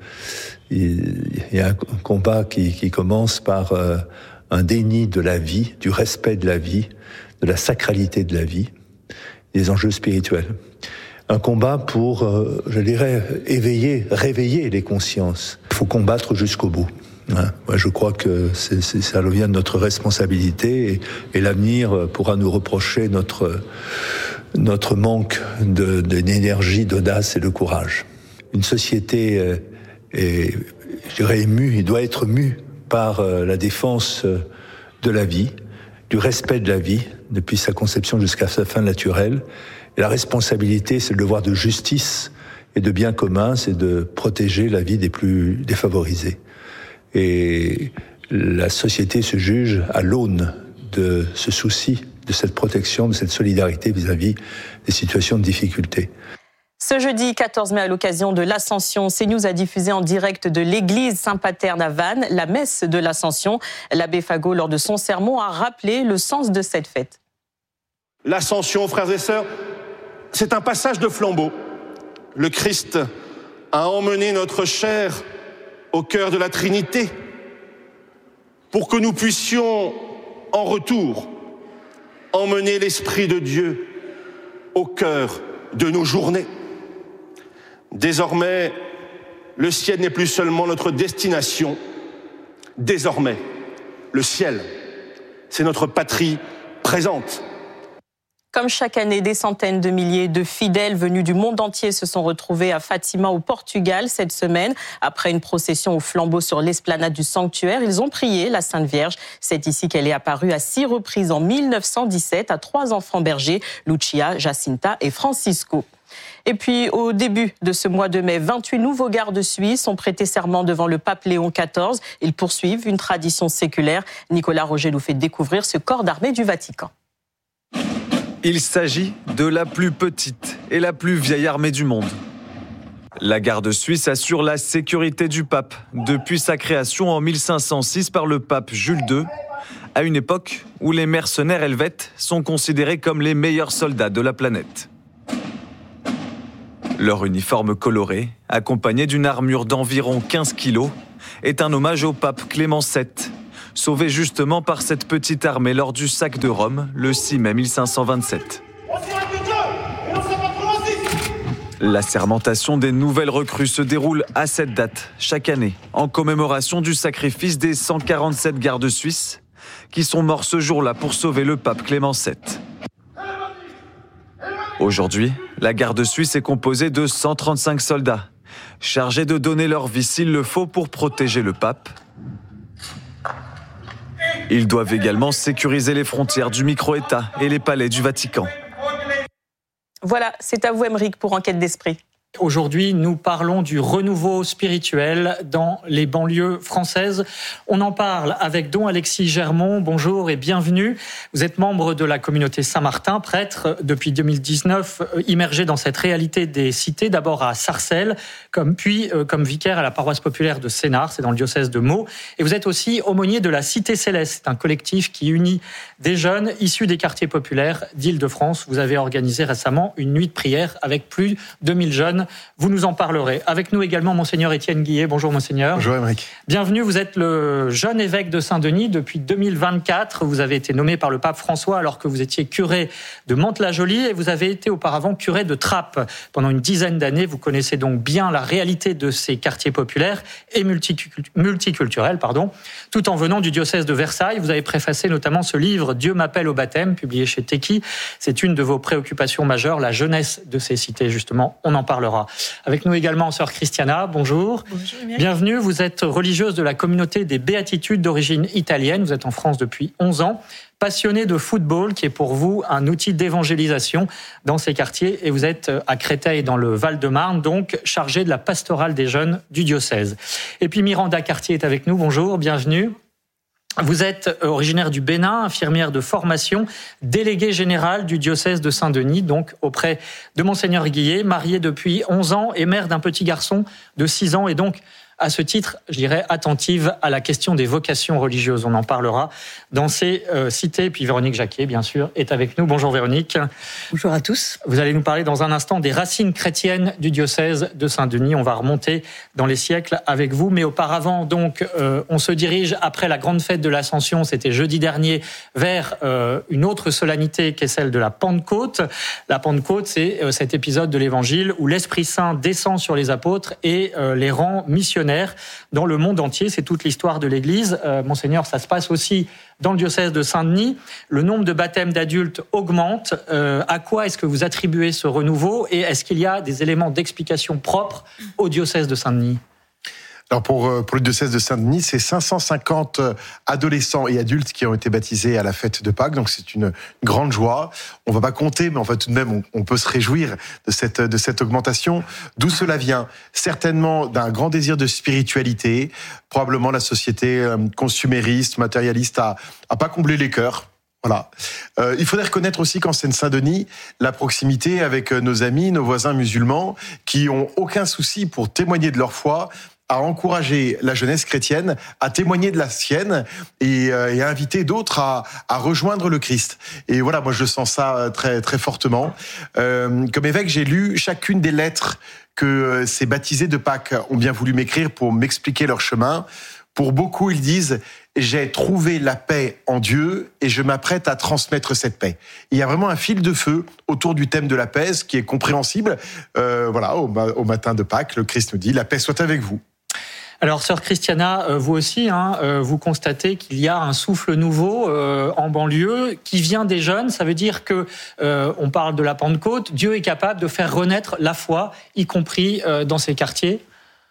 il y a un combat qui, qui commence par euh, un déni de la vie, du respect de la vie, de la sacralité de la vie, des enjeux spirituels. Un combat pour, euh, je dirais, éveiller, réveiller les consciences. Il faut combattre jusqu'au bout. Hein. Moi, je crois que c'est, c'est, ça revient de notre responsabilité, et, et l'avenir pourra nous reprocher notre, notre manque de, d'énergie, d'audace et de courage. Une société euh, Et je dirais ému, il doit être mu par la défense de la vie, du respect de la vie, depuis sa conception jusqu'à sa fin naturelle. Et la responsabilité, c'est le devoir de justice et de bien commun, c'est de protéger la vie des plus défavorisés. Et la société se juge à l'aune de ce souci, de cette protection, de cette solidarité vis-à-vis des situations de difficulté. Ce jeudi quatorze mai, à l'occasion de l'Ascension, CNews a diffusé en direct de l'église Saint-Paterne à Vannes la messe de l'Ascension. L'abbé Fagot, lors de son sermon, a rappelé le sens de cette fête. L'Ascension, frères et sœurs, c'est un passage de flambeau. Le Christ a emmené notre chair au cœur de la Trinité pour que nous puissions, en retour, emmener l'Esprit de Dieu au cœur de nos journées. Désormais, le ciel n'est plus seulement notre destination. Désormais, le ciel, c'est notre patrie présente. Comme chaque année, des centaines de milliers de fidèles venus du monde entier se sont retrouvés à Fatima au Portugal cette semaine. Après une procession au flambeau sur l'esplanade du sanctuaire, ils ont prié la Sainte Vierge. C'est ici qu'elle est apparue à six reprises en mille neuf cent dix-sept à trois enfants bergers, Lucia, Jacinta et Francisco. Et puis, au début de ce mois de mai, vingt-huit nouveaux gardes suisses ont prêté serment devant le pape Léon quatorze. Ils poursuivent une tradition séculaire. Nicolas Roger nous fait découvrir ce corps d'armée du Vatican. Il s'agit de la plus petite et la plus vieille armée du monde. La garde suisse assure la sécurité du pape depuis sa création en mille cinq cent six par le pape Jules deux, à une époque où les mercenaires helvètes sont considérés comme les meilleurs soldats de la planète. Leur uniforme coloré, accompagné d'une armure d'environ quinze kilos, est un hommage au pape Clément sept, sauvé justement par cette petite armée lors du sac de Rome le six mai mille cinq cent vingt-sept. La sermentation des nouvelles recrues se déroule à cette date, chaque année, en commémoration du sacrifice des cent quarante-sept gardes suisses qui sont morts ce jour-là pour sauver le pape Clément sept. Aujourd'hui, la garde suisse est composée de cent trente-cinq soldats, chargés de donner leur vie s'il le faut pour protéger le pape. Ils doivent également sécuriser les frontières du micro-État et les palais du Vatican. Voilà, c'est à vous, Aymeric, pour Enquête d'Esprit. Aujourd'hui, nous parlons du renouveau spirituel dans les banlieues françaises. On en parle avec Don Alexis Germont. Bonjour et bienvenue. Vous êtes membre de la communauté Saint-Martin, prêtre depuis deux mille dix-neuf, immergé dans cette réalité des cités, d'abord à Sarcelles, comme, puis euh, comme vicaire à la paroisse populaire de Sénart, c'est dans le diocèse de Meaux. Et vous êtes aussi aumônier de la Cité Céleste, c'est un collectif qui unit des jeunes issus des quartiers populaires d'Île-de-France. Vous avez organisé récemment une nuit de prière avec plus de deux mille jeunes. Vous nous en parlerez. Avec nous également Monseigneur Étienne Guillet. Bonjour Monseigneur. Bonjour Aymeric. Bienvenue, vous êtes le jeune évêque de Saint-Denis depuis deux mille vingt-quatre. Vous avez été nommé par le pape François alors que vous étiez curé de Mantes-la-Jolie et vous avez été auparavant curé de Trappes pendant une dizaine d'années. Vous connaissez donc bien la réalité de ces quartiers populaires et multiculturels, pardon, tout en venant du diocèse de Versailles. Vous avez préfacé notamment ce livre « Dieu m'appelle au baptême » publié chez Teki. C'est une de vos préoccupations majeures, la jeunesse de ces cités justement. On en parlera. Avec nous également sœur Christiana, bonjour. Bonjour. Bienvenue, vous êtes religieuse de la communauté des Béatitudes d'origine italienne, vous êtes en France depuis onze ans, passionnée de football qui est pour vous un outil d'évangélisation dans ces quartiers et vous êtes à Créteil dans le Val-de-Marne, donc chargée de la pastorale des jeunes du diocèse. Et puis Miranda Cartier est avec nous, bonjour, bienvenue. Vous êtes originaire du Bénin, infirmière de formation, déléguée générale du diocèse de Saint-Denis, donc auprès de Monseigneur Guillet, mariée depuis onze ans et mère d'un petit garçon de six ans et donc à ce titre, je dirais, attentive à la question des vocations religieuses. On en parlera dans ces euh, cités. Puis Véronique Jacquet, bien sûr, est avec nous. Bonjour Véronique. Bonjour à tous. Vous allez nous parler dans un instant des racines chrétiennes du diocèse de Saint-Denis. On va remonter dans les siècles avec vous. Mais auparavant, donc, euh, on se dirige, après la grande fête de l'Ascension, c'était jeudi dernier, vers euh, une autre solennité qui est celle de la Pentecôte. La Pentecôte, c'est euh, cet épisode de l'Évangile où l'Esprit Saint descend sur les apôtres et euh, les rend missionnaires dans le monde entier. C'est toute l'histoire de l'Église. Euh, Monseigneur, ça se passe aussi dans le diocèse de Saint-Denis. Le nombre de baptêmes d'adultes augmente. Euh, à quoi est-ce que vous attribuez ce renouveau et est-ce qu'il y a des éléments d'explication propres au diocèse de Saint-Denis ? Alors pour, pour le diocèse de Saint-Denis, c'est cinq cent cinquante adolescents et adultes qui ont été baptisés à la fête de Pâques, donc c'est une grande joie. On va pas compter, mais enfin tout de même, on, on peut se réjouir de cette, de cette augmentation. D'où cela vient ? Certainement d'un grand désir de spiritualité. Probablement la société consumériste, matérialiste a, a pas comblé les cœurs. Voilà. Euh, il faudrait reconnaître aussi qu'en Seine-Saint-Denis, la proximité avec nos amis, nos voisins musulmans, qui ont aucun souci pour témoigner de leur foi, à encourager la jeunesse chrétienne à témoigner de la sienne et, euh, et à inviter d'autres à, à rejoindre le Christ. Et voilà, moi je sens ça très très fortement. Euh, comme évêque, j'ai lu chacune des lettres que ces baptisés de Pâques ont bien voulu m'écrire pour m'expliquer leur chemin. Pour beaucoup, ils disent « J'ai trouvé la paix en Dieu et je m'apprête à transmettre cette paix ». Il y a vraiment un fil de feu autour du thème de la paix, ce qui est compréhensible. Euh, voilà, au, au matin de Pâques, le Christ nous dit « La paix soit avec vous ». Alors, sœur Christiana, vous aussi, hein, vous constatez qu'il y a un souffle nouveau euh, en banlieue qui vient des jeunes. Ça veut dire que euh, on parle de la Pentecôte. Dieu est capable de faire renaître la foi, y compris euh, dans ces quartiers.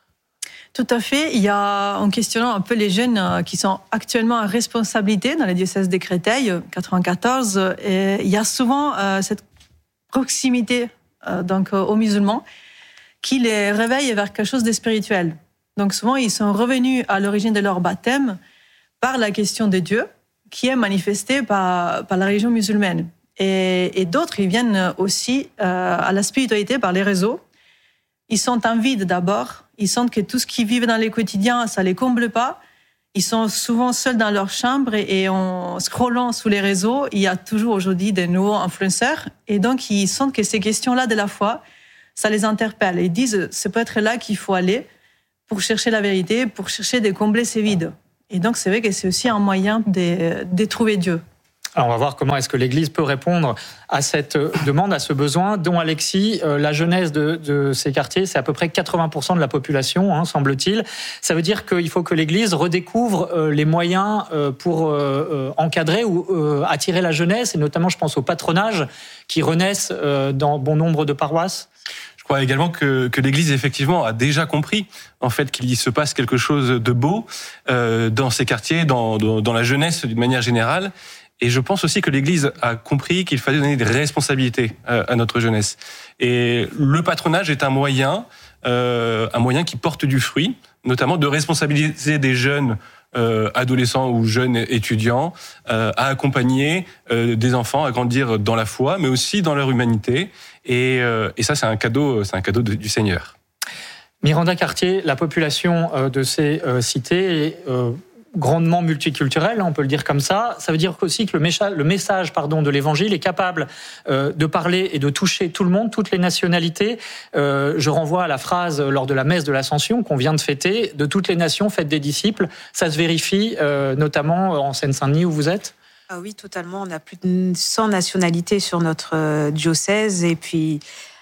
Tout à fait. Il y a, en questionnant un peu les jeunes qui sont actuellement en responsabilité dans le diocèse de Créteil, quatre-vingt-quatorze, et il y a souvent euh, cette proximité euh, donc, aux musulmans qui les réveille vers quelque chose de spirituel. Donc souvent, ils sont revenus à l'origine de leur baptême par la question de Dieu, qui est manifestée par, par la religion musulmane. Et, et d'autres, ils viennent aussi euh, à la spiritualité par les réseaux. Ils sont en vide d'abord. Ils sentent que tout ce qu'ils vivent dans les quotidiens, ça les comble pas. Ils sont souvent seuls dans leur chambre et, et en scrollant sous les réseaux, il y a toujours aujourd'hui des nouveaux influenceurs. Et donc, ils sentent que ces questions-là de la foi, ça les interpelle. Ils disent, c'est peut-être là qu'il faut aller pour chercher la vérité, pour chercher de combler ces vides. Et donc, c'est vrai que c'est aussi un moyen de, de trouver Dieu. Alors, on va voir comment est-ce que l'Église peut répondre à cette demande, à ce besoin, dont Alexis, euh, la jeunesse de, de ces quartiers, c'est à peu près quatre-vingts pour cent de la population, hein, semble-t-il. Ça veut dire qu'il faut que l'Église redécouvre euh, les moyens euh, pour euh, encadrer ou euh, attirer la jeunesse, et notamment, je pense, au patronage qui renaissent euh, dans bon nombre de paroisses. Je crois également que, que l'Église, effectivement, a déjà compris en fait qu'il y se passe quelque chose de beau euh, dans ces quartiers, dans, dans, dans la jeunesse d'une manière générale. Et je pense aussi que l'Église a compris qu'il fallait donner des responsabilités euh, à notre jeunesse. Et le patronage est un moyen, euh, un moyen qui porte du fruit, notamment de responsabiliser des jeunes euh, adolescents ou jeunes étudiants euh, à accompagner euh, des enfants à grandir dans la foi, mais aussi dans leur humanité. Et, euh, et ça, c'est un cadeau, c'est un cadeau de, du Seigneur. Miranda Cartier, la population euh, de ces euh, cités est euh, grandement multiculturelle, on peut le dire comme ça. Ça veut dire aussi que le message, le message pardon, de l'Évangile est capable euh, de parler et de toucher tout le monde, toutes les nationalités. Euh, je renvoie à la phrase lors de la messe de l'Ascension qu'on vient de fêter, de toutes les nations, faites des disciples. Ça se vérifie, euh, notamment en Seine-Saint-Denis où vous êtes ? Ah oui, totalement. On a plus de cent nationalités sur notre diocèse et puis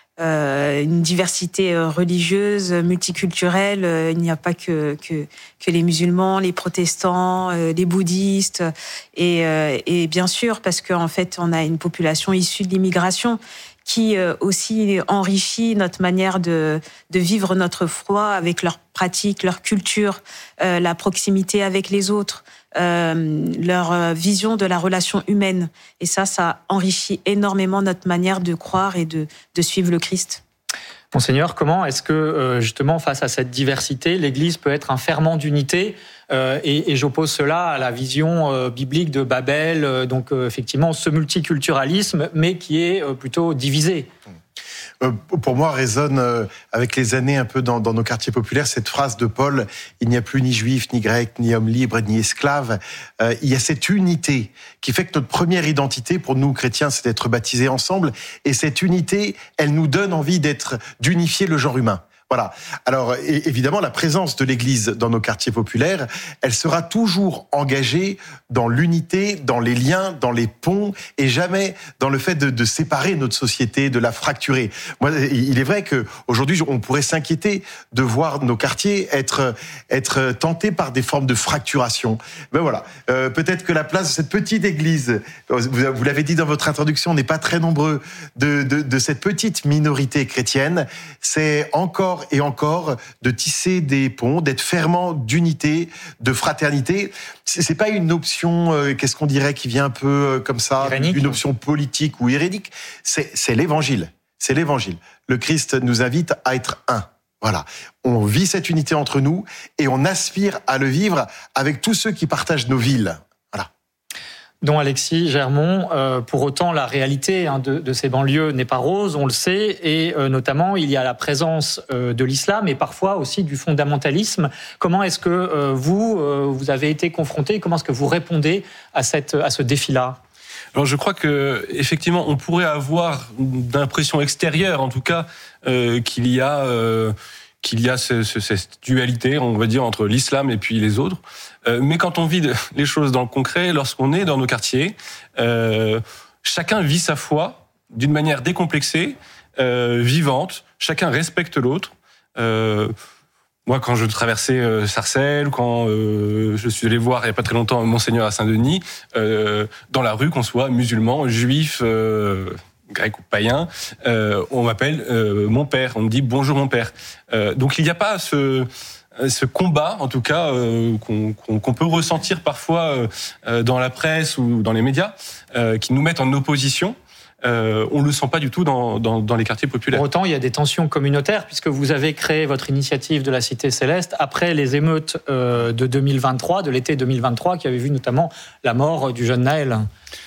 euh, une diversité religieuse, multiculturelle. Il n'y a pas que, que, que les musulmans, les protestants, les bouddhistes. Et, et bien sûr, parce qu'en fait, on a une population issue de l'immigration qui aussi enrichit notre manière de, de vivre notre foi avec leurs pratiques, leur culture, euh, la proximité avec les autres. Euh, leur vision de la relation humaine. Et ça, ça enrichit énormément notre manière de croire et de, de suivre le Christ. Monseigneur, comment est-ce que, justement, face à cette diversité, l'Église peut être un ferment d'unité euh, et, et j'oppose cela à la vision euh, biblique de Babel, euh, donc euh, effectivement ce multiculturalisme, mais qui est euh, plutôt divisé. Euh, pour moi, résonne euh, avec les années un peu dans, dans nos quartiers populaires cette phrase de Paul, il n'y a plus ni juif, ni grec, ni homme libre, ni esclave. Euh, il y a cette unité qui fait que notre première identité, pour nous chrétiens, c'est d'être baptisés ensemble. Et cette unité, elle nous donne envie d'être, d'unifier le genre humain. Voilà. Alors, évidemment, la présence de l'Église dans nos quartiers populaires, elle sera toujours engagée dans l'unité, dans les liens, dans les ponts, et jamais dans le fait de, de séparer notre société, de la fracturer. Moi, il est vrai que aujourd'hui, on pourrait s'inquiéter de voir nos quartiers être être tentés par des formes de fracturation. Ben voilà. Euh, peut-être que la place de cette petite Église, vous, vous l'avez dit dans votre introduction, on n'est pas très nombreux de, de, de cette petite minorité chrétienne. C'est encore et encore de tisser des ponts, d'être ferments d'unité, de fraternité. C'est, c'est pas une option, euh, qu'est-ce qu'on dirait, qui vient un peu euh, comme ça, Irénique. Une option politique ou hérédique. C'est, c'est l'évangile. C'est l'évangile. Le Christ nous invite à être un. Voilà. On vit cette unité entre nous et on aspire à le vivre avec tous ceux qui partagent nos villes. Dont Alexis Germont, euh, pour autant la réalité hein, de, de ces banlieues n'est pas rose, on le sait, et euh, notamment il y a la présence euh, de l'islam et parfois aussi du fondamentalisme. Comment est-ce que euh, vous, euh, vous avez été confronté, comment est-ce que vous répondez à, cette, à ce défi-là ? Alors je crois que effectivement on pourrait avoir d'impression extérieure en tout cas euh, qu'il y a... Euh qu'il y a ce, ce, cette dualité, on va dire, entre l'islam et puis les autres. Euh, mais quand on vit les choses dans le concret, lorsqu'on est dans nos quartiers, euh, chacun vit sa foi d'une manière décomplexée, euh, vivante, chacun respecte l'autre. Euh, Moi, quand je traversais euh, Sarcelles, quand euh, je suis allé voir il n'y a pas très longtemps Monseigneur à Saint-Denis, euh, dans la rue, qu'on soit musulman, juif, euh, grec ou païen, euh, on m'appelle euh, mon père, on me dit bonjour mon père. Euh, donc il n'y a pas ce, ce combat, en tout cas, euh, qu'on, qu'on, qu'on peut ressentir parfois euh, dans la presse ou dans les médias, euh, qui nous mettent en opposition. Euh, on ne le sent pas du tout dans, dans, dans les quartiers populaires. Pour autant, il y a des tensions communautaires, puisque vous avez créé votre initiative de la Cité Céleste après les émeutes euh, de deux mille vingt-trois, de l'été deux mille vingt-trois, qui avaient vu notamment la mort du jeune Naël.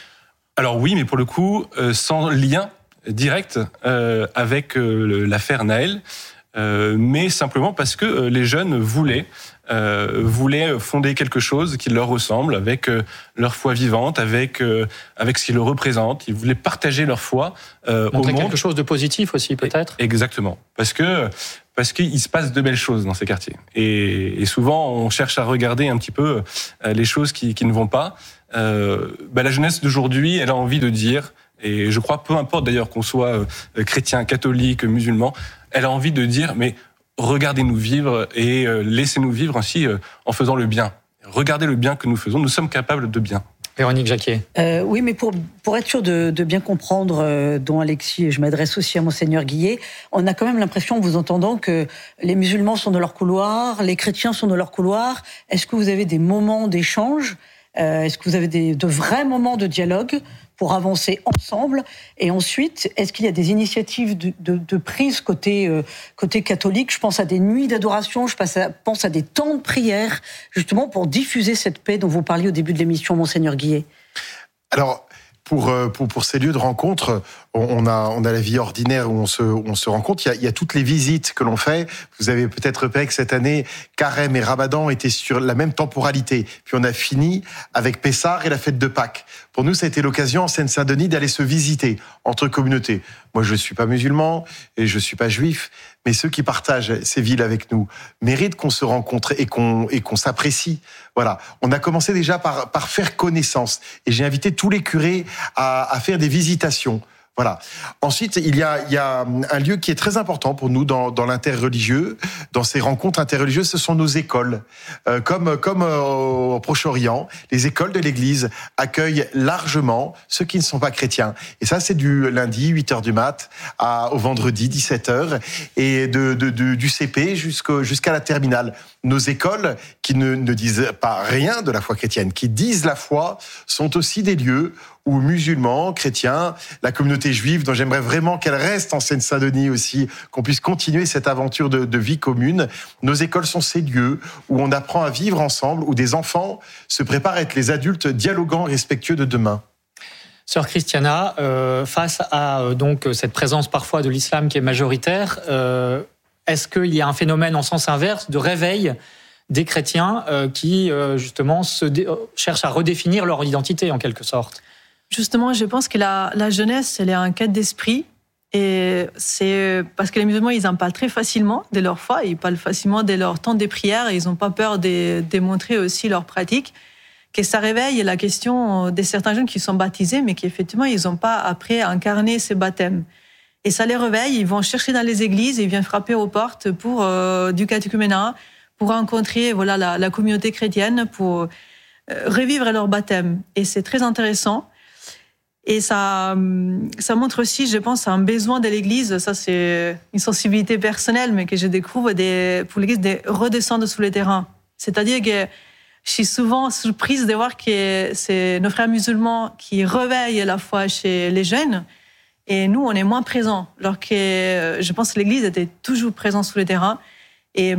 Alors oui, mais pour le coup, euh, sans lien direct euh, avec euh, l'affaire Naël, euh, mais simplement parce que euh, les jeunes voulaient Euh, voulaient fonder quelque chose qui leur ressemble, avec euh, leur foi vivante, avec euh, avec ce qu'ils le représentent. Ils voulaient partager leur foi euh, Montrer au monde. quelque chose de positif aussi, peut-être. Exactement, parce que parce qu'il se passe de belles choses dans ces quartiers. Et, et souvent, on cherche à regarder un petit peu euh, les choses qui, qui ne vont pas. Euh, bah, la jeunesse d'aujourd'hui, elle a envie de dire, et je crois, peu importe d'ailleurs qu'on soit euh, chrétien, catholique, musulman, elle a envie de dire, mais regardez-nous vivre et euh, laissez-nous vivre ainsi euh, en faisant le bien. Regardez le bien que nous faisons, nous sommes capables de bien. Véronique Jacquier. Euh, oui, mais pour, pour être sûr de, de bien comprendre, euh, dont Alexis, et je m'adresse aussi à Monseigneur Guillet, on a quand même l'impression, en vous entendant, que les musulmans sont dans leur couloir, les chrétiens sont dans leur couloir. Est-ce que vous avez des moments d'échange ? euh, Est-ce que vous avez des, de vrais moments de dialogue pour avancer ensemble? Et ensuite, est-ce qu'il y a des initiatives de, de, de prise côté, euh, côté catholique? Je pense à des nuits d'adoration, je pense à, pense à des temps de prière, justement pour diffuser cette paix dont vous parliez au début de l'émission, Monseigneur Guillet. Alors, pour, pour, pour ces lieux de rencontre, on a, on a la vie ordinaire où on se, où on se rencontre. Il y, a, il y a toutes les visites que l'on fait. Vous avez peut-être repéré que cette année, Carême et Ramadan étaient sur la même temporalité. Puis on a fini avec Pessah et la fête de Pâques. Pour nous, ça a été l'occasion en Seine-Saint-Denis d'aller se visiter entre communautés. Moi, je ne suis pas musulman et je ne suis pas juif, mais ceux qui partagent ces villes avec nous méritent qu'on se rencontre et qu'on, et qu'on s'apprécie. Voilà. On a commencé déjà par, par faire connaissance. Et j'ai invité tous les curés à, à faire des visitations. Voilà. Ensuite, il y a, il y a un lieu qui est très important pour nous dans, dans l'interreligieux, dans ces rencontres interreligieuses, ce sont nos écoles. Euh, comme comme euh, au Proche-Orient, les écoles de l'Église accueillent largement ceux qui ne sont pas chrétiens. Et ça, c'est du lundi, huit heures du mat, à, au vendredi, dix-sept heures, et de, de, de, du C P jusqu'au, jusqu'à la terminale. Nos écoles, qui ne, ne disent pas rien de la foi chrétienne, qui disent la foi, sont aussi des lieux où musulmans, chrétiens, la communauté juive, dont j'aimerais vraiment qu'elle reste en Seine-Saint-Denis aussi, qu'on puisse continuer cette aventure de, de vie commune. Nos écoles sont ces lieux où on apprend à vivre ensemble, où des enfants se préparent à être les adultes dialoguants et respectueux de demain. Sœur Christiana, euh, face à euh, donc cette présence parfois de l'islam qui est majoritaire, euh, est-ce qu'il y a un phénomène en sens inverse de réveil des chrétiens euh, qui euh, justement se dé- cherchent à redéfinir leur identité en quelque sorte? Justement, je pense que la, la jeunesse, elle est en quête d'esprit. Et c'est parce que les musulmans, ils en parlent très facilement de leur foi, ils parlent facilement de leur temps de prière et ils n'ont pas peur de démontrer aussi leur pratique. Que ça réveille la question de certains jeunes qui sont baptisés, mais qui effectivement, ils n'ont pas après incarné ce baptême. Et ça les réveille, ils vont chercher dans les églises, ils viennent frapper aux portes pour euh, du catéchuménat, pour rencontrer voilà, la, la communauté chrétienne, pour euh, revivre leur baptême. Et c'est très intéressant. Et ça, ça montre aussi, je pense, un besoin de l'Église. Ça, c'est une sensibilité personnelle, mais que je découvre des, pour l'Église de redescendre sur le terrain. C'est-à-dire que je suis souvent surprise de voir que c'est nos frères musulmans qui réveillent la foi chez les jeunes, et nous, on est moins présents. Alors que je pense que l'Église était toujours présente sur le terrain. Et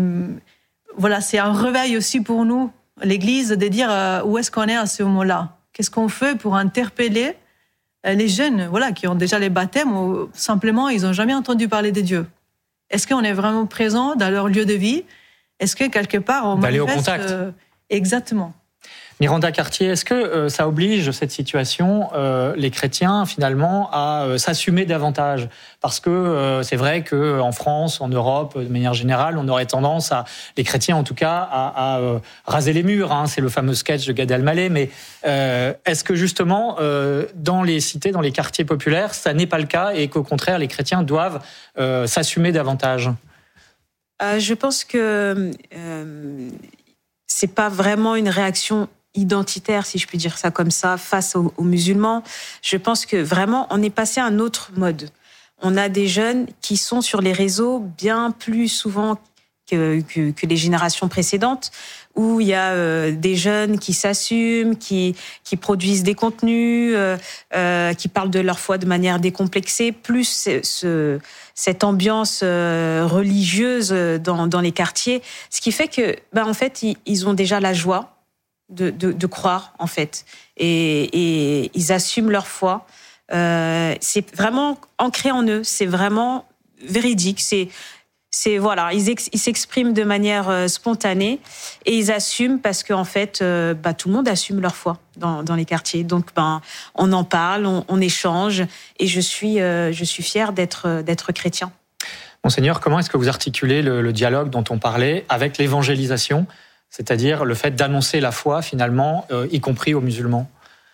voilà, c'est un réveil aussi pour nous, l'Église, de dire où est-ce qu'on est à ce moment-là. Qu'est-ce qu'on fait pour interpeller les jeunes, voilà, qui ont déjà les baptêmes, ou simplement, ils n'ont jamais entendu parler de Dieu. Est-ce qu'on est vraiment présent dans leur lieu de vie? Est-ce que, quelque part, on D'aller manifeste... au contact. Euh, exactement. Miranda Cartier, est-ce que euh, ça oblige, cette situation, euh, les chrétiens, finalement, à euh, s'assumer davantage? Parce que euh, c'est vrai qu'en France, en Europe, de manière générale, on aurait tendance, à, les chrétiens en tout cas, à, à euh, raser les murs. Hein, c'est le fameux sketch de Gad Elmaleh. Mais euh, est-ce que justement, euh, dans les cités, dans les quartiers populaires, ça n'est pas le cas et qu'au contraire, les chrétiens doivent euh, s'assumer davantage? euh, Je pense que euh, c'est pas vraiment une réaction identitaire, si je puis dire ça comme ça, face aux, aux musulmans. Je pense que vraiment, on est passé à un autre mode. On a des jeunes qui sont sur les réseaux bien plus souvent que, que, que les générations précédentes, où il y a euh, des jeunes qui s'assument, qui, qui produisent des contenus, euh, euh, qui parlent de leur foi de manière décomplexée, plus ce, ce, cette ambiance euh, religieuse dans, dans les quartiers, ce qui fait que, ben, en fait, ils, ils ont déjà la joie de, de, de croire, en fait, et, et ils assument leur foi. Euh, c'est vraiment ancré en eux, c'est vraiment véridique, c'est c'est voilà, ils, ex, ils s'expriment de manière euh, spontanée et ils assument parce qu'en fait, euh, bah, tout le monde assume leur foi dans, dans les quartiers. Donc, ben, on en parle, on, on échange et je suis euh, je suis fière d'être d'être chrétien. Monseigneur, comment est-ce que vous articulez le, le dialogue dont on parlait avec l'évangélisation, c'est-à-dire le fait d'annoncer la foi finalement, euh, y compris aux musulmans?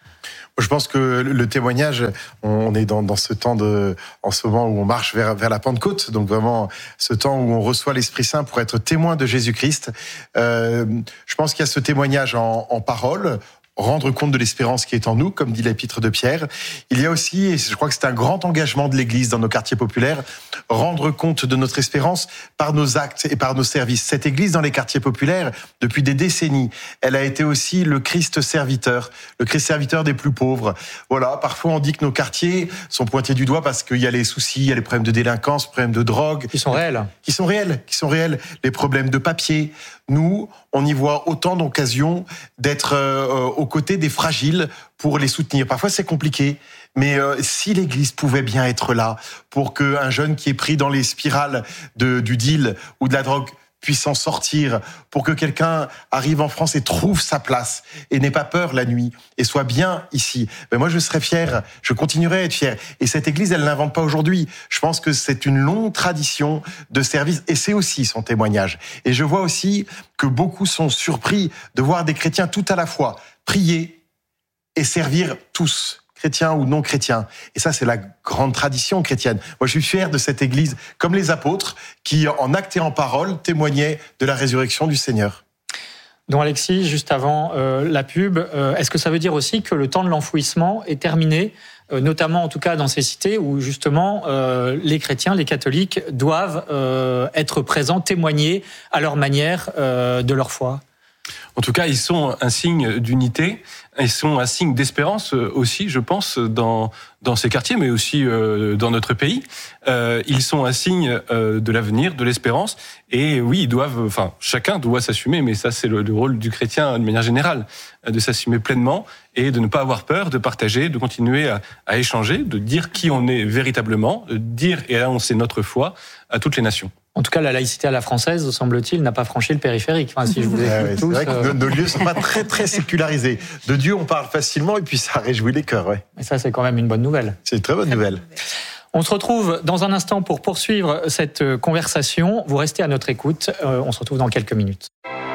Je pense que le témoignage, on est dans, dans ce temps de, en ce moment où on marche vers, vers la Pentecôte, donc vraiment ce temps où on reçoit l'Esprit Saint pour être témoin de Jésus-Christ. Euh, je pense qu'il y a ce témoignage en, en parole, rendre compte de l'espérance qui est en nous, comme dit l'épître de Pierre. Il y a aussi, et je crois que c'est un grand engagement de l'Église dans nos quartiers populaires, rendre compte de notre espérance par nos actes et par nos services. Cette Église dans les quartiers populaires, depuis des décennies, elle a été aussi le Christ serviteur, le Christ serviteur des plus pauvres. Voilà, parfois on dit que nos quartiers sont pointés du doigt parce qu'il y a les soucis, il y a les problèmes de délinquance, problèmes de drogue. Qui sont réels. Qui sont réels, qui sont réels. Les problèmes de papier. Nous, on y voit autant d'occasions d'être euh, aux côtés des fragiles pour les soutenir. Parfois, c'est compliqué, mais euh, si l'Église pouvait bien être là pour qu'un jeune qui est pris dans les spirales de, du deal ou de la drogue puisse s'en sortir, pour que quelqu'un arrive en France et trouve sa place et n'ait pas peur la nuit et soit bien ici. Mais moi, je serais fier, je continuerai à être fier. Et cette Église, elle l'invente pas aujourd'hui. Je pense que c'est une longue tradition de service et c'est aussi son témoignage. Et je vois aussi que beaucoup sont surpris de voir des chrétiens tout à la fois prier et servir tous, chrétiens ou non chrétiens. Et ça, c'est la grande tradition chrétienne. Moi, je suis fier de cette Église, comme les apôtres, qui, en acte et en parole, témoignaient de la résurrection du Seigneur. Donc Alexis, juste avant euh, la pub, euh, est-ce que ça veut dire aussi que le temps de l'enfouissement est terminé, euh, notamment en tout cas dans ces cités où justement euh, les chrétiens, les catholiques doivent euh, être présents, témoigner à leur manière euh, de leur foi? En tout cas, ils sont un signe d'unité, ils sont un signe d'espérance aussi, je pense, dans dans ces quartiers, mais aussi euh, dans notre pays. Euh, ils sont un signe euh, de l'avenir, de l'espérance, et oui, ils doivent, enfin, chacun doit s'assumer, mais ça, c'est le, le rôle du chrétien de manière générale, de s'assumer pleinement et de ne pas avoir peur, de partager, de continuer à, à échanger, de dire qui on est véritablement, de dire et annoncer notre foi à toutes les nations. En tout cas, la laïcité à la française, semble-t-il, n'a pas franchi le périphérique. Enfin, si je vous écoute ouais, ouais, tous, c'est vrai euh... que nos, nos lieux ne sont pas très, très sécularisés. De Dieu, on parle facilement et puis ça réjouit les cœurs. Ouais. Et ça, c'est quand même une bonne nouvelle. C'est une très bonne nouvelle. On se retrouve dans un instant pour poursuivre cette conversation. Vous restez à notre écoute. Euh, on se retrouve dans quelques minutes.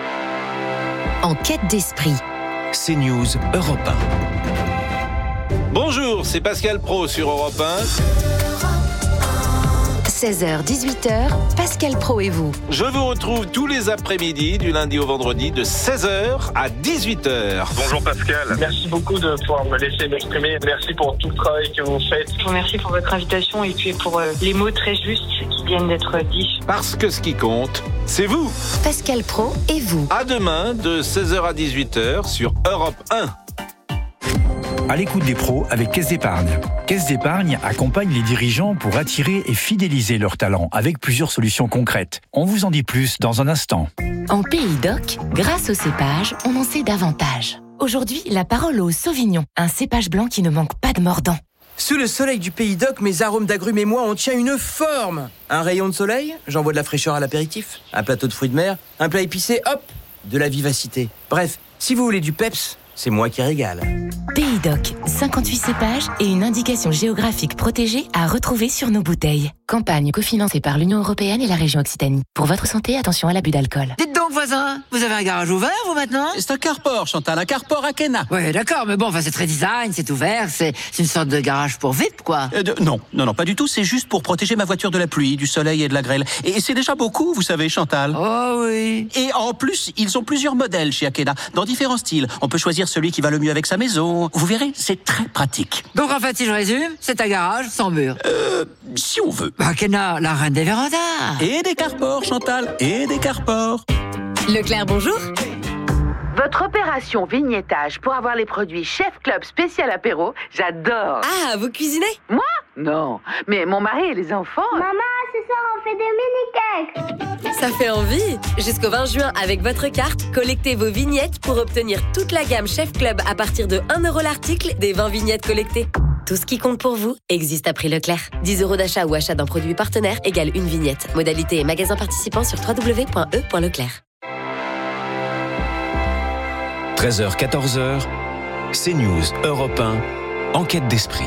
En quête d'esprit. CNews Europe un. Bonjour, c'est Pascal Praud sur Europe un. seize heures dix-huit heures, Pascal Praud et vous. Je vous retrouve tous les après-midi, du lundi au vendredi, de seize heures à dix-huit heures. Bonjour Pascal. Merci beaucoup de pouvoir me laisser m'exprimer. Merci pour tout le travail que vous faites. Je vous remercie pour votre invitation et puis pour euh, les mots très justes qui viennent d'être dits. Parce que ce qui compte, c'est vous. Pascal Praud et vous. À demain, de seize heures à dix-huit heures sur Europe un. À l'écoute des pros avec Caisse d'Épargne. Caisse d'Épargne accompagne les dirigeants pour attirer et fidéliser leurs talents avec plusieurs solutions concrètes. On vous en dit plus dans un instant. En Pays d'Oc, grâce au cépage, on en sait davantage. Aujourd'hui, la parole au Sauvignon, un cépage blanc qui ne manque pas de mordant. Sous le soleil du Pays d'Oc, mes arômes d'agrumes et moi, on tient une forme. Un rayon de soleil, j'envoie de la fraîcheur à l'apéritif. Un plateau de fruits de mer, un plat épicé, hop, de la vivacité. Bref, si vous voulez du peps, c'est moi qui régale. Pays d'Oc, cinquante-huit cépages et une indication géographique protégée à retrouver sur nos bouteilles. Campagne cofinancée par l'Union européenne et la région Occitanie. Pour votre santé, attention à l'abus d'alcool. Dites donc, voisin, vous avez un garage ouvert, vous, maintenant? C'est un carport, Chantal, un carport à Kena. Ouais, d'accord, mais bon, enfin, c'est très design, c'est ouvert, c'est, c'est une sorte de garage pour V I P, quoi. Euh, de, non, non, non, pas du tout, c'est juste pour protéger ma voiture de la pluie, du soleil et de la grêle. Et c'est déjà beaucoup, vous savez, Chantal. Oh oui. Et en plus, ils ont plusieurs modèles chez Akena, dans différents styles. On peut choisir celui qui va le mieux avec sa maison. Vous verrez, c'est très pratique. Donc en fait, si je résume, c'est un garage sans mur. Euh, si on veut. Bah, Akena, la reine des vérandas. Et des carports, Chantal, et des carports. Leclerc, bonjour. Votre opération vignettage pour avoir les produits Chef Club spécial apéro, j'adore. Ah, vous cuisinez? Moi? Non, mais mon mari et les enfants... Maman, ce soir on fait des mini-cakes. Ça fait envie. Jusqu'au vingt juin, avec votre carte, collectez vos vignettes pour obtenir toute la gamme Chef Club à partir de un euro l'article des vingt vignettes collectées. Tout ce qui compte pour vous existe à prix Leclerc. dix euros d'achat ou achat d'un produit partenaire égale une vignette. Modalité et magasin participant sur w w w point e point leclerc. treize heures quatorze heures, CNews Europe un, Enquête d'esprit.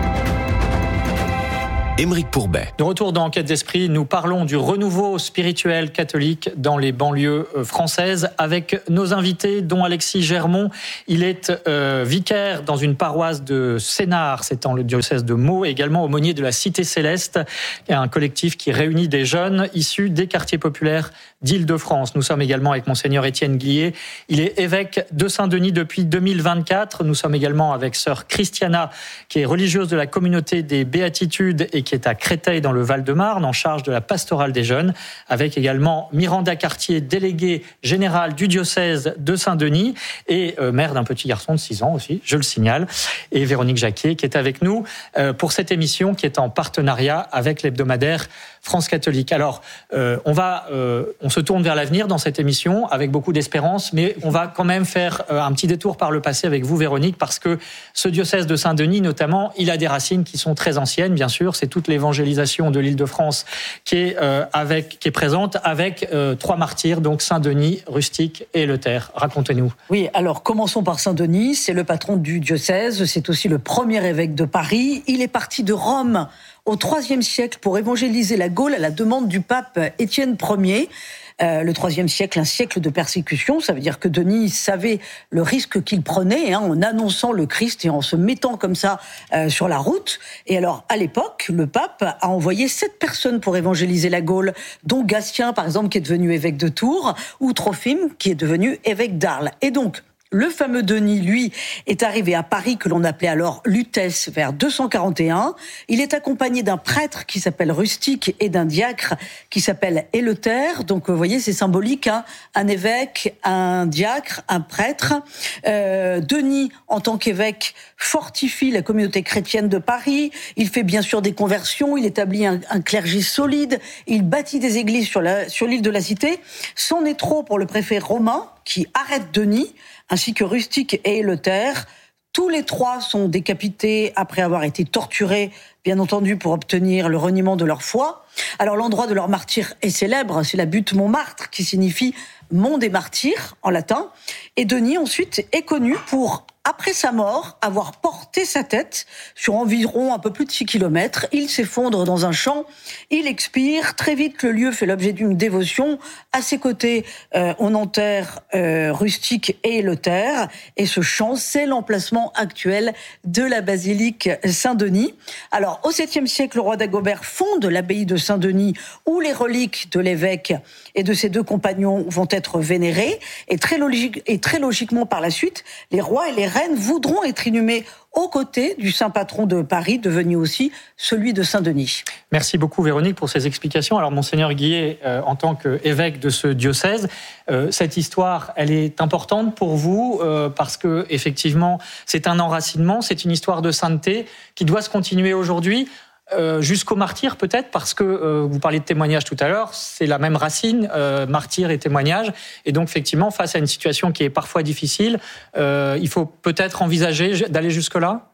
Aymeric Pourbet. De retour dans Enquête d'esprit, nous parlons du renouveau spirituel catholique dans les banlieues françaises avec nos invités, dont Alexis Germont. Il est euh, vicaire dans une paroisse de Sénart, c'est dans le diocèse de Meaux, et également aumônier de la Cité Céleste, un collectif qui réunit des jeunes issus des quartiers populaires d'Île-de-France. Nous sommes également avec Monseigneur Étienne Guillet. Il est évêque de Saint-Denis depuis deux mille vingt-quatre. Nous sommes également avec sœur Christiana, qui est religieuse de la communauté des Béatitudes et qui est à Créteil dans le Val-de-Marne, en charge de la pastorale des jeunes, avec également Miranda Cartier, déléguée générale du diocèse de Saint-Denis et euh, mère d'un petit garçon de six ans aussi, je le signale, et Véronique Jacquier qui est avec nous euh, pour cette émission qui est en partenariat avec l'hebdomadaire France Catholique. Alors, euh, on va, euh, on se tourne vers l'avenir dans cette émission avec beaucoup d'espérance, mais on va quand même faire euh, un petit détour par le passé avec vous, Véronique, parce que ce diocèse de Saint-Denis, notamment, il a des racines qui sont très anciennes, bien sûr. C'est toute l'évangélisation de l'Île-de-France qui est euh, avec, qui est présente avec euh, trois martyrs, donc Saint-Denis, Rustique et Eleuthère. Racontez-nous. Oui, alors commençons par Saint-Denis. C'est le patron du diocèse. C'est aussi le premier évêque de Paris. Il est parti de Rome au troisième siècle pour évangéliser la Gaule à la demande du pape Étienne Ier. Euh, le troisième siècle, un siècle de persécution, ça veut dire que Denis savait le risque qu'il prenait hein, en annonçant le Christ et en se mettant comme ça euh, sur la route. Et alors, à l'époque, le pape a envoyé sept personnes pour évangéliser la Gaule, dont Gatien, par exemple, qui est devenu évêque de Tours, ou Trophime, qui est devenu évêque d'Arles. Et donc, le fameux Denis, lui, est arrivé à Paris, que l'on appelait alors Lutèce, vers deux cent quarante et un. Il est accompagné d'un prêtre qui s'appelle Rustique et d'un diacre qui s'appelle Eleuthère. Donc, vous voyez, c'est symbolique, hein. Un évêque, un diacre, un prêtre. Euh, Denis, en tant qu'évêque, fortifie la communauté chrétienne de Paris. Il fait bien sûr des conversions. Il établit un, un clergé solide. Il bâtit des églises sur, la, sur l'île de la Cité. C'en est trop pour le préfet romain, qui arrête Denis, ainsi que Rustique et Eleuthère. Tous les trois sont décapités après avoir été torturés, bien entendu, pour obtenir le reniement de leur foi. Alors l'endroit de leur martyr est célèbre, c'est la butte Montmartre, qui signifie « mont des martyrs » en latin. Et Denis, ensuite, est connu pour, après sa mort, avoir porté sa tête sur environ un peu plus de six kilomètres. Il s'effondre dans un champ, il expire. Très vite, le lieu fait l'objet d'une dévotion. À ses côtés, euh, on enterre euh, Rustique et Eleuthère. Et ce champ, c'est l'emplacement actuel de la basilique Saint-Denis. Alors, au septième siècle, le roi Dagobert fonde l'abbaye de Saint-Denis, où les reliques de l'évêque et de ses deux compagnons vont être vénérées. Et très, logique, et très logiquement, par la suite, les rois et les reines voudront être inhumés aux côtés du saint patron de Paris, devenu aussi celui de Saint-Denis. Merci beaucoup Véronique pour ces explications. Alors Monseigneur Guillet, euh, en tant qu'évêque de ce diocèse, euh, cette histoire, elle est importante pour vous euh, parce que effectivement, c'est un enracinement, c'est une histoire de sainteté qui doit se continuer aujourd'hui. Euh, jusqu'au martyr peut-être, parce que euh, vous parliez de témoignage tout à l'heure, c'est la même racine, euh, martyr et témoignage, et donc effectivement face à une situation qui est parfois difficile, euh, il faut peut-être envisager d'aller jusque-là.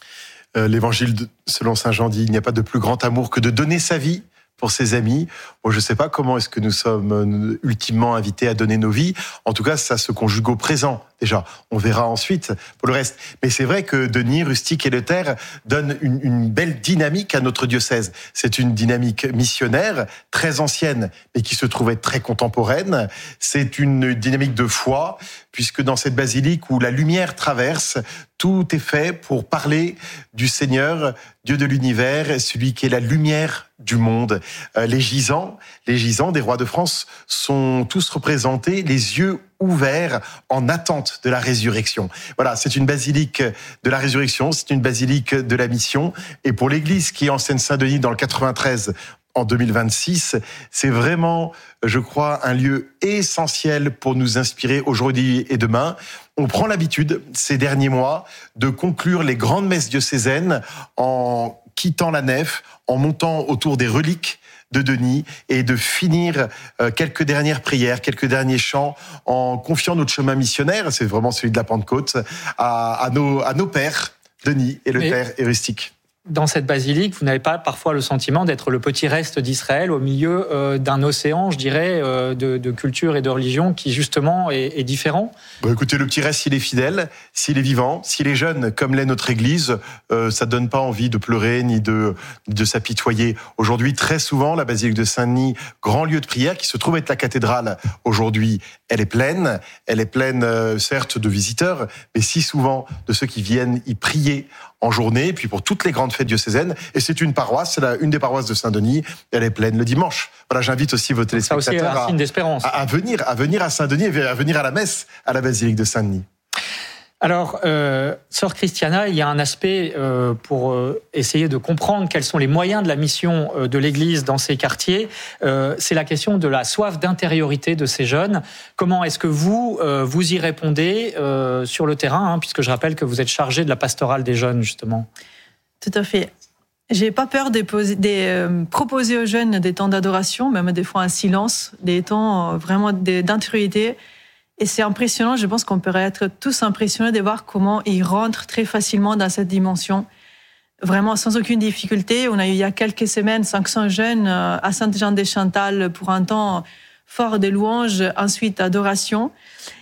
euh, L'évangile de, selon saint Jean dit, il n'y a pas de plus grand amour que de donner sa vie pour ses amis. Bon, je ne sais pas comment est-ce que nous sommes ultimement invités à donner nos vies. En tout cas, ça se conjugue au présent. déjà. On verra ensuite pour le reste. Mais c'est vrai que Denis, Rustic et Luther donnent une, une belle dynamique à notre diocèse. C'est une dynamique missionnaire, très ancienne, mais qui se trouve être très contemporaine. C'est une dynamique de foi, puisque dans cette basilique où la lumière traverse, tout est fait pour parler du Seigneur, Dieu de l'univers, celui qui est la lumière du monde. Euh, les gisants, les gisants des rois de France sont tous représentés, les yeux ouverts en attente de la résurrection. Voilà, c'est une basilique de la résurrection, c'est une basilique de la mission. Et pour l'église qui est en Seine-Saint-Denis dans le quatre-vingt-treize, en deux mille vingt-six, c'est vraiment, je crois, un lieu essentiel pour nous inspirer aujourd'hui et demain. On prend l'habitude, ces derniers mois, de conclure les grandes messes diocésaines en quittant la nef, en montant autour des reliques de Denis et de finir quelques dernières prières, quelques derniers chants en confiant notre chemin missionnaire, c'est vraiment celui de la Pentecôte, à, à, nos, à nos pères, Denis et Luther et Rustic. Dans cette basilique, vous n'avez pas parfois le sentiment d'être le petit reste d'Israël au milieu euh, d'un océan, je dirais, euh, de, de culture et de religion qui justement est, est différent ? Bon, écoutez, le petit reste, s'il est fidèle, s'il est vivant, s'il est jeune, comme l'est notre Église, euh, ça ne donne pas envie de pleurer ni de, de s'apitoyer. Aujourd'hui, très souvent, la basilique de Saint-Denis, grand lieu de prière qui se trouve être la cathédrale, aujourd'hui, elle est pleine. Elle est pleine, euh, certes, de visiteurs, mais si souvent de ceux qui viennent y prier en journée, et puis pour toutes les grandes fêtes diocésaines. Et c'est une paroisse, c'est la, une des paroisses de Saint-Denis, elle est pleine le dimanche. Voilà, j'invite aussi vos téléspectateurs ça aussi, un signe d'espérance. À, à, venir, à venir à Saint-Denis et à venir à la messe à la basilique de Saint-Denis. Alors, euh, Sœur Christiana, il y a un aspect euh, pour euh, essayer de comprendre quels sont les moyens de la mission euh, de l'Église dans ces quartiers. Euh, c'est la question de la soif d'intériorité de ces jeunes. Comment est-ce que vous, euh, vous y répondez euh, sur le terrain, hein, puisque je rappelle que vous êtes chargé de la pastorale des jeunes, justement. Tout à fait. J'ai pas peur de poser, de, euh, proposer aux jeunes des temps d'adoration, même des fois un silence, des temps euh, vraiment de, d'intériorité. Et c'est impressionnant, je pense qu'on pourrait être tous impressionnés de voir comment ils rentrent très facilement dans cette dimension. Vraiment sans aucune difficulté. On a eu il y a quelques semaines cinq cents jeunes à Sainte-Jeanne-des-Chantal pour un temps fort de louanges, ensuite adoration.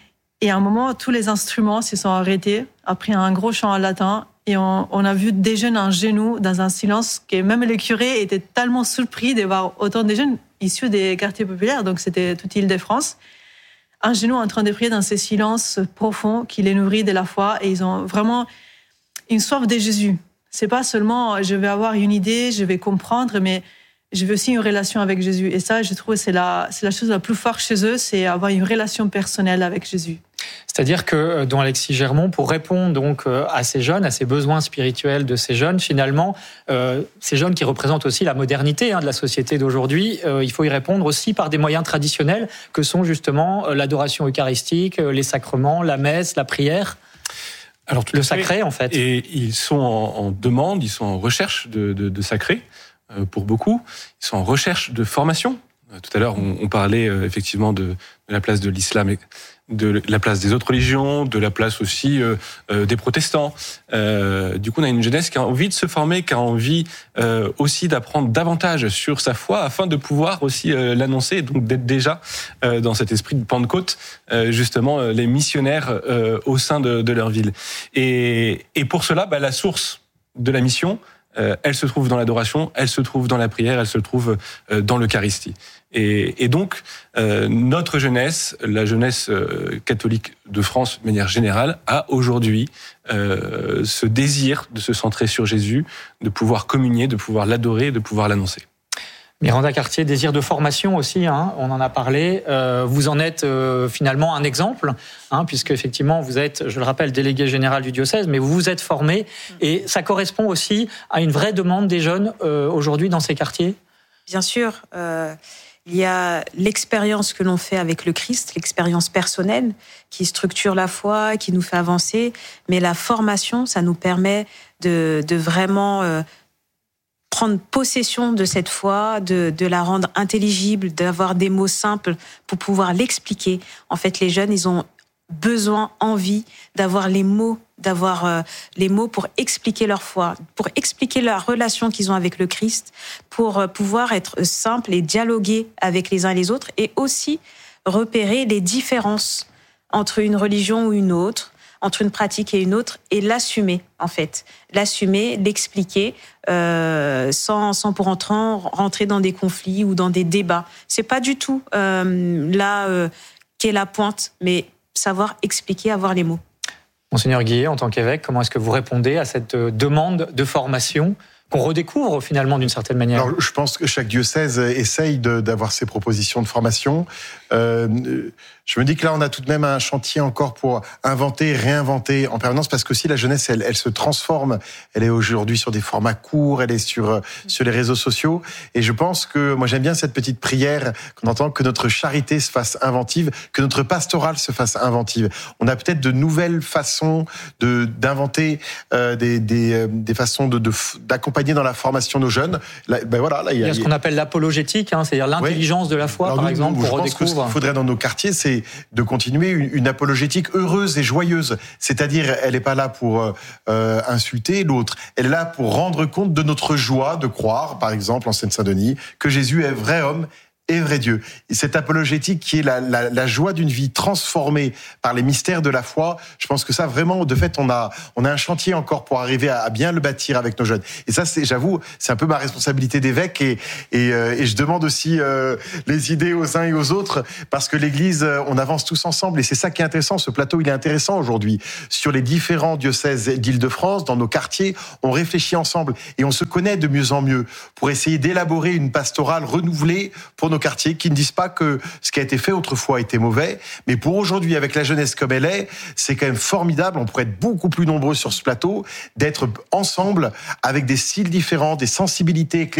Et à un moment, tous les instruments se sont arrêtés après un gros chant en latin. Et on, on a vu des jeunes en genoux dans un silence que même le curé était tellement surpris de voir autant de jeunes issus des quartiers populaires, donc c'était toute Île-de-France, un genou en train de prier dans ce silence profond qui les nourrit de la foi, et ils ont vraiment une soif de Jésus. C'est pas seulement je vais avoir une idée, je vais comprendre, mais je veux aussi une relation avec Jésus. Et ça, je trouve, c'est la, c'est la chose la plus forte chez eux, c'est avoir une relation personnelle avec Jésus. C'est-à-dire que, dont Alexis Germont, pour répondre donc à ces jeunes, à ces besoins spirituels de ces jeunes, finalement, euh, ces jeunes qui représentent aussi la modernité hein, de la société d'aujourd'hui, euh, il faut y répondre aussi par des moyens traditionnels que sont justement l'adoration eucharistique, les sacrements, la messe, la prière. Alors, le sacré, en fait. Et ils sont en, en demande, ils sont en recherche de, de, de sacré, euh, pour beaucoup. Ils sont en recherche de formation. Euh, tout à l'heure, on, on parlait euh, effectivement de, de la place de l'islam, et de la place des autres religions, de la place aussi euh, euh, des protestants. Euh, du coup, on a une jeunesse qui a envie de se former, qui a envie euh, aussi d'apprendre davantage sur sa foi, afin de pouvoir aussi euh, l'annoncer, et donc d'être déjà euh, dans cet esprit de Pentecôte, euh, justement euh, les missionnaires euh, au sein de, de leur ville. Et, et pour cela, bah, la source de la mission, euh, elle se trouve dans l'adoration, elle se trouve dans la prière, elle se trouve euh, dans l'Eucharistie. Et, et donc, euh, notre jeunesse, la jeunesse euh, catholique de France de manière générale, a aujourd'hui euh, ce désir de se centrer sur Jésus, de pouvoir communier, de pouvoir l'adorer, de pouvoir l'annoncer. Miranda Cartier, désir de formation aussi, hein, on en a parlé. Euh, vous en êtes euh, finalement un exemple, hein, puisque effectivement vous êtes, je le rappelle, délégué général du diocèse, mais vous vous êtes formé, et ça correspond aussi à une vraie demande des jeunes euh, aujourd'hui dans ces quartiers. Bien sûr. Euh... Il y a l'expérience que l'on fait avec le Christ, l'expérience personnelle qui structure la foi, qui nous fait avancer. Mais la formation, ça nous permet de, de vraiment euh, prendre possession de cette foi, de, de la rendre intelligible, d'avoir des mots simples pour pouvoir l'expliquer. En fait, les jeunes, ils ont besoin, envie d'avoir les mots, d'avoir euh, les mots pour expliquer leur foi, pour expliquer la relation qu'ils ont avec le Christ, pour euh, pouvoir être simples et dialoguer avec les uns et les autres, et aussi repérer les différences entre une religion ou une autre, entre une pratique et une autre, et l'assumer, en fait. L'assumer, l'expliquer, euh, sans, sans pour autant rentrer dans des conflits ou dans des débats. C'est pas du tout euh, là euh, qu'est la pointe, mais savoir expliquer, avoir les mots. Monseigneur Guillet, en tant qu'évêque, comment est-ce que vous répondez à cette demande de formation qu'on redécouvre finalement d'une certaine manière? Alors, je pense que chaque diocèse essaye de, d'avoir ses propositions de formation. Euh, je me dis que là, on a tout de même un chantier encore pour inventer, réinventer en permanence, parce que si la jeunesse, elle, elle se transforme, elle est aujourd'hui sur des formats courts, elle est sur sur les réseaux sociaux, et je pense que moi j'aime bien cette petite prière qu'on entend, que notre charité se fasse inventive, que notre pastorale se fasse inventive. On a peut-être de nouvelles façons de d'inventer euh, des des des façons de, de d'accompagner dans la formation nos jeunes. Là, ben voilà, là, il y a, il y a ce qu'on appelle l'apologétique, hein, c'est-à-dire l'intelligence oui. de la foi, Alors, par nous, exemple, nous, pour redécouvrir. Ce qu'il faudrait dans nos quartiers, c'est de continuer une, une apologétique heureuse et joyeuse. C'est-à-dire, elle n'est pas là pour euh, insulter l'autre, elle est là pour rendre compte de notre joie de croire, par exemple, en Seine-Saint-Denis, que Jésus est vrai homme et vrai Dieu. Et cette apologétique qui est la, la, la joie d'une vie transformée par les mystères de la foi, je pense que ça vraiment, de fait, on a, on a un chantier encore pour arriver à, à bien le bâtir avec nos jeunes. Et ça, c'est, j'avoue, c'est un peu ma responsabilité d'évêque, et, et, euh, et je demande aussi euh, les idées aux uns et aux autres, parce que l'Église, on avance tous ensemble, et c'est ça qui est intéressant. Ce plateau, il est intéressant aujourd'hui. Sur les différents diocèses d'Île-de-France, dans nos quartiers, on réfléchit ensemble et on se connaît de mieux en mieux pour essayer d'élaborer une pastorale renouvelée pour nos quartiers, qui ne disent pas que ce qui a été fait autrefois était mauvais, mais pour aujourd'hui, avec la jeunesse comme elle est, c'est quand même formidable. On pourrait être beaucoup plus nombreux sur ce plateau, d'être ensemble avec des styles différents, des sensibilités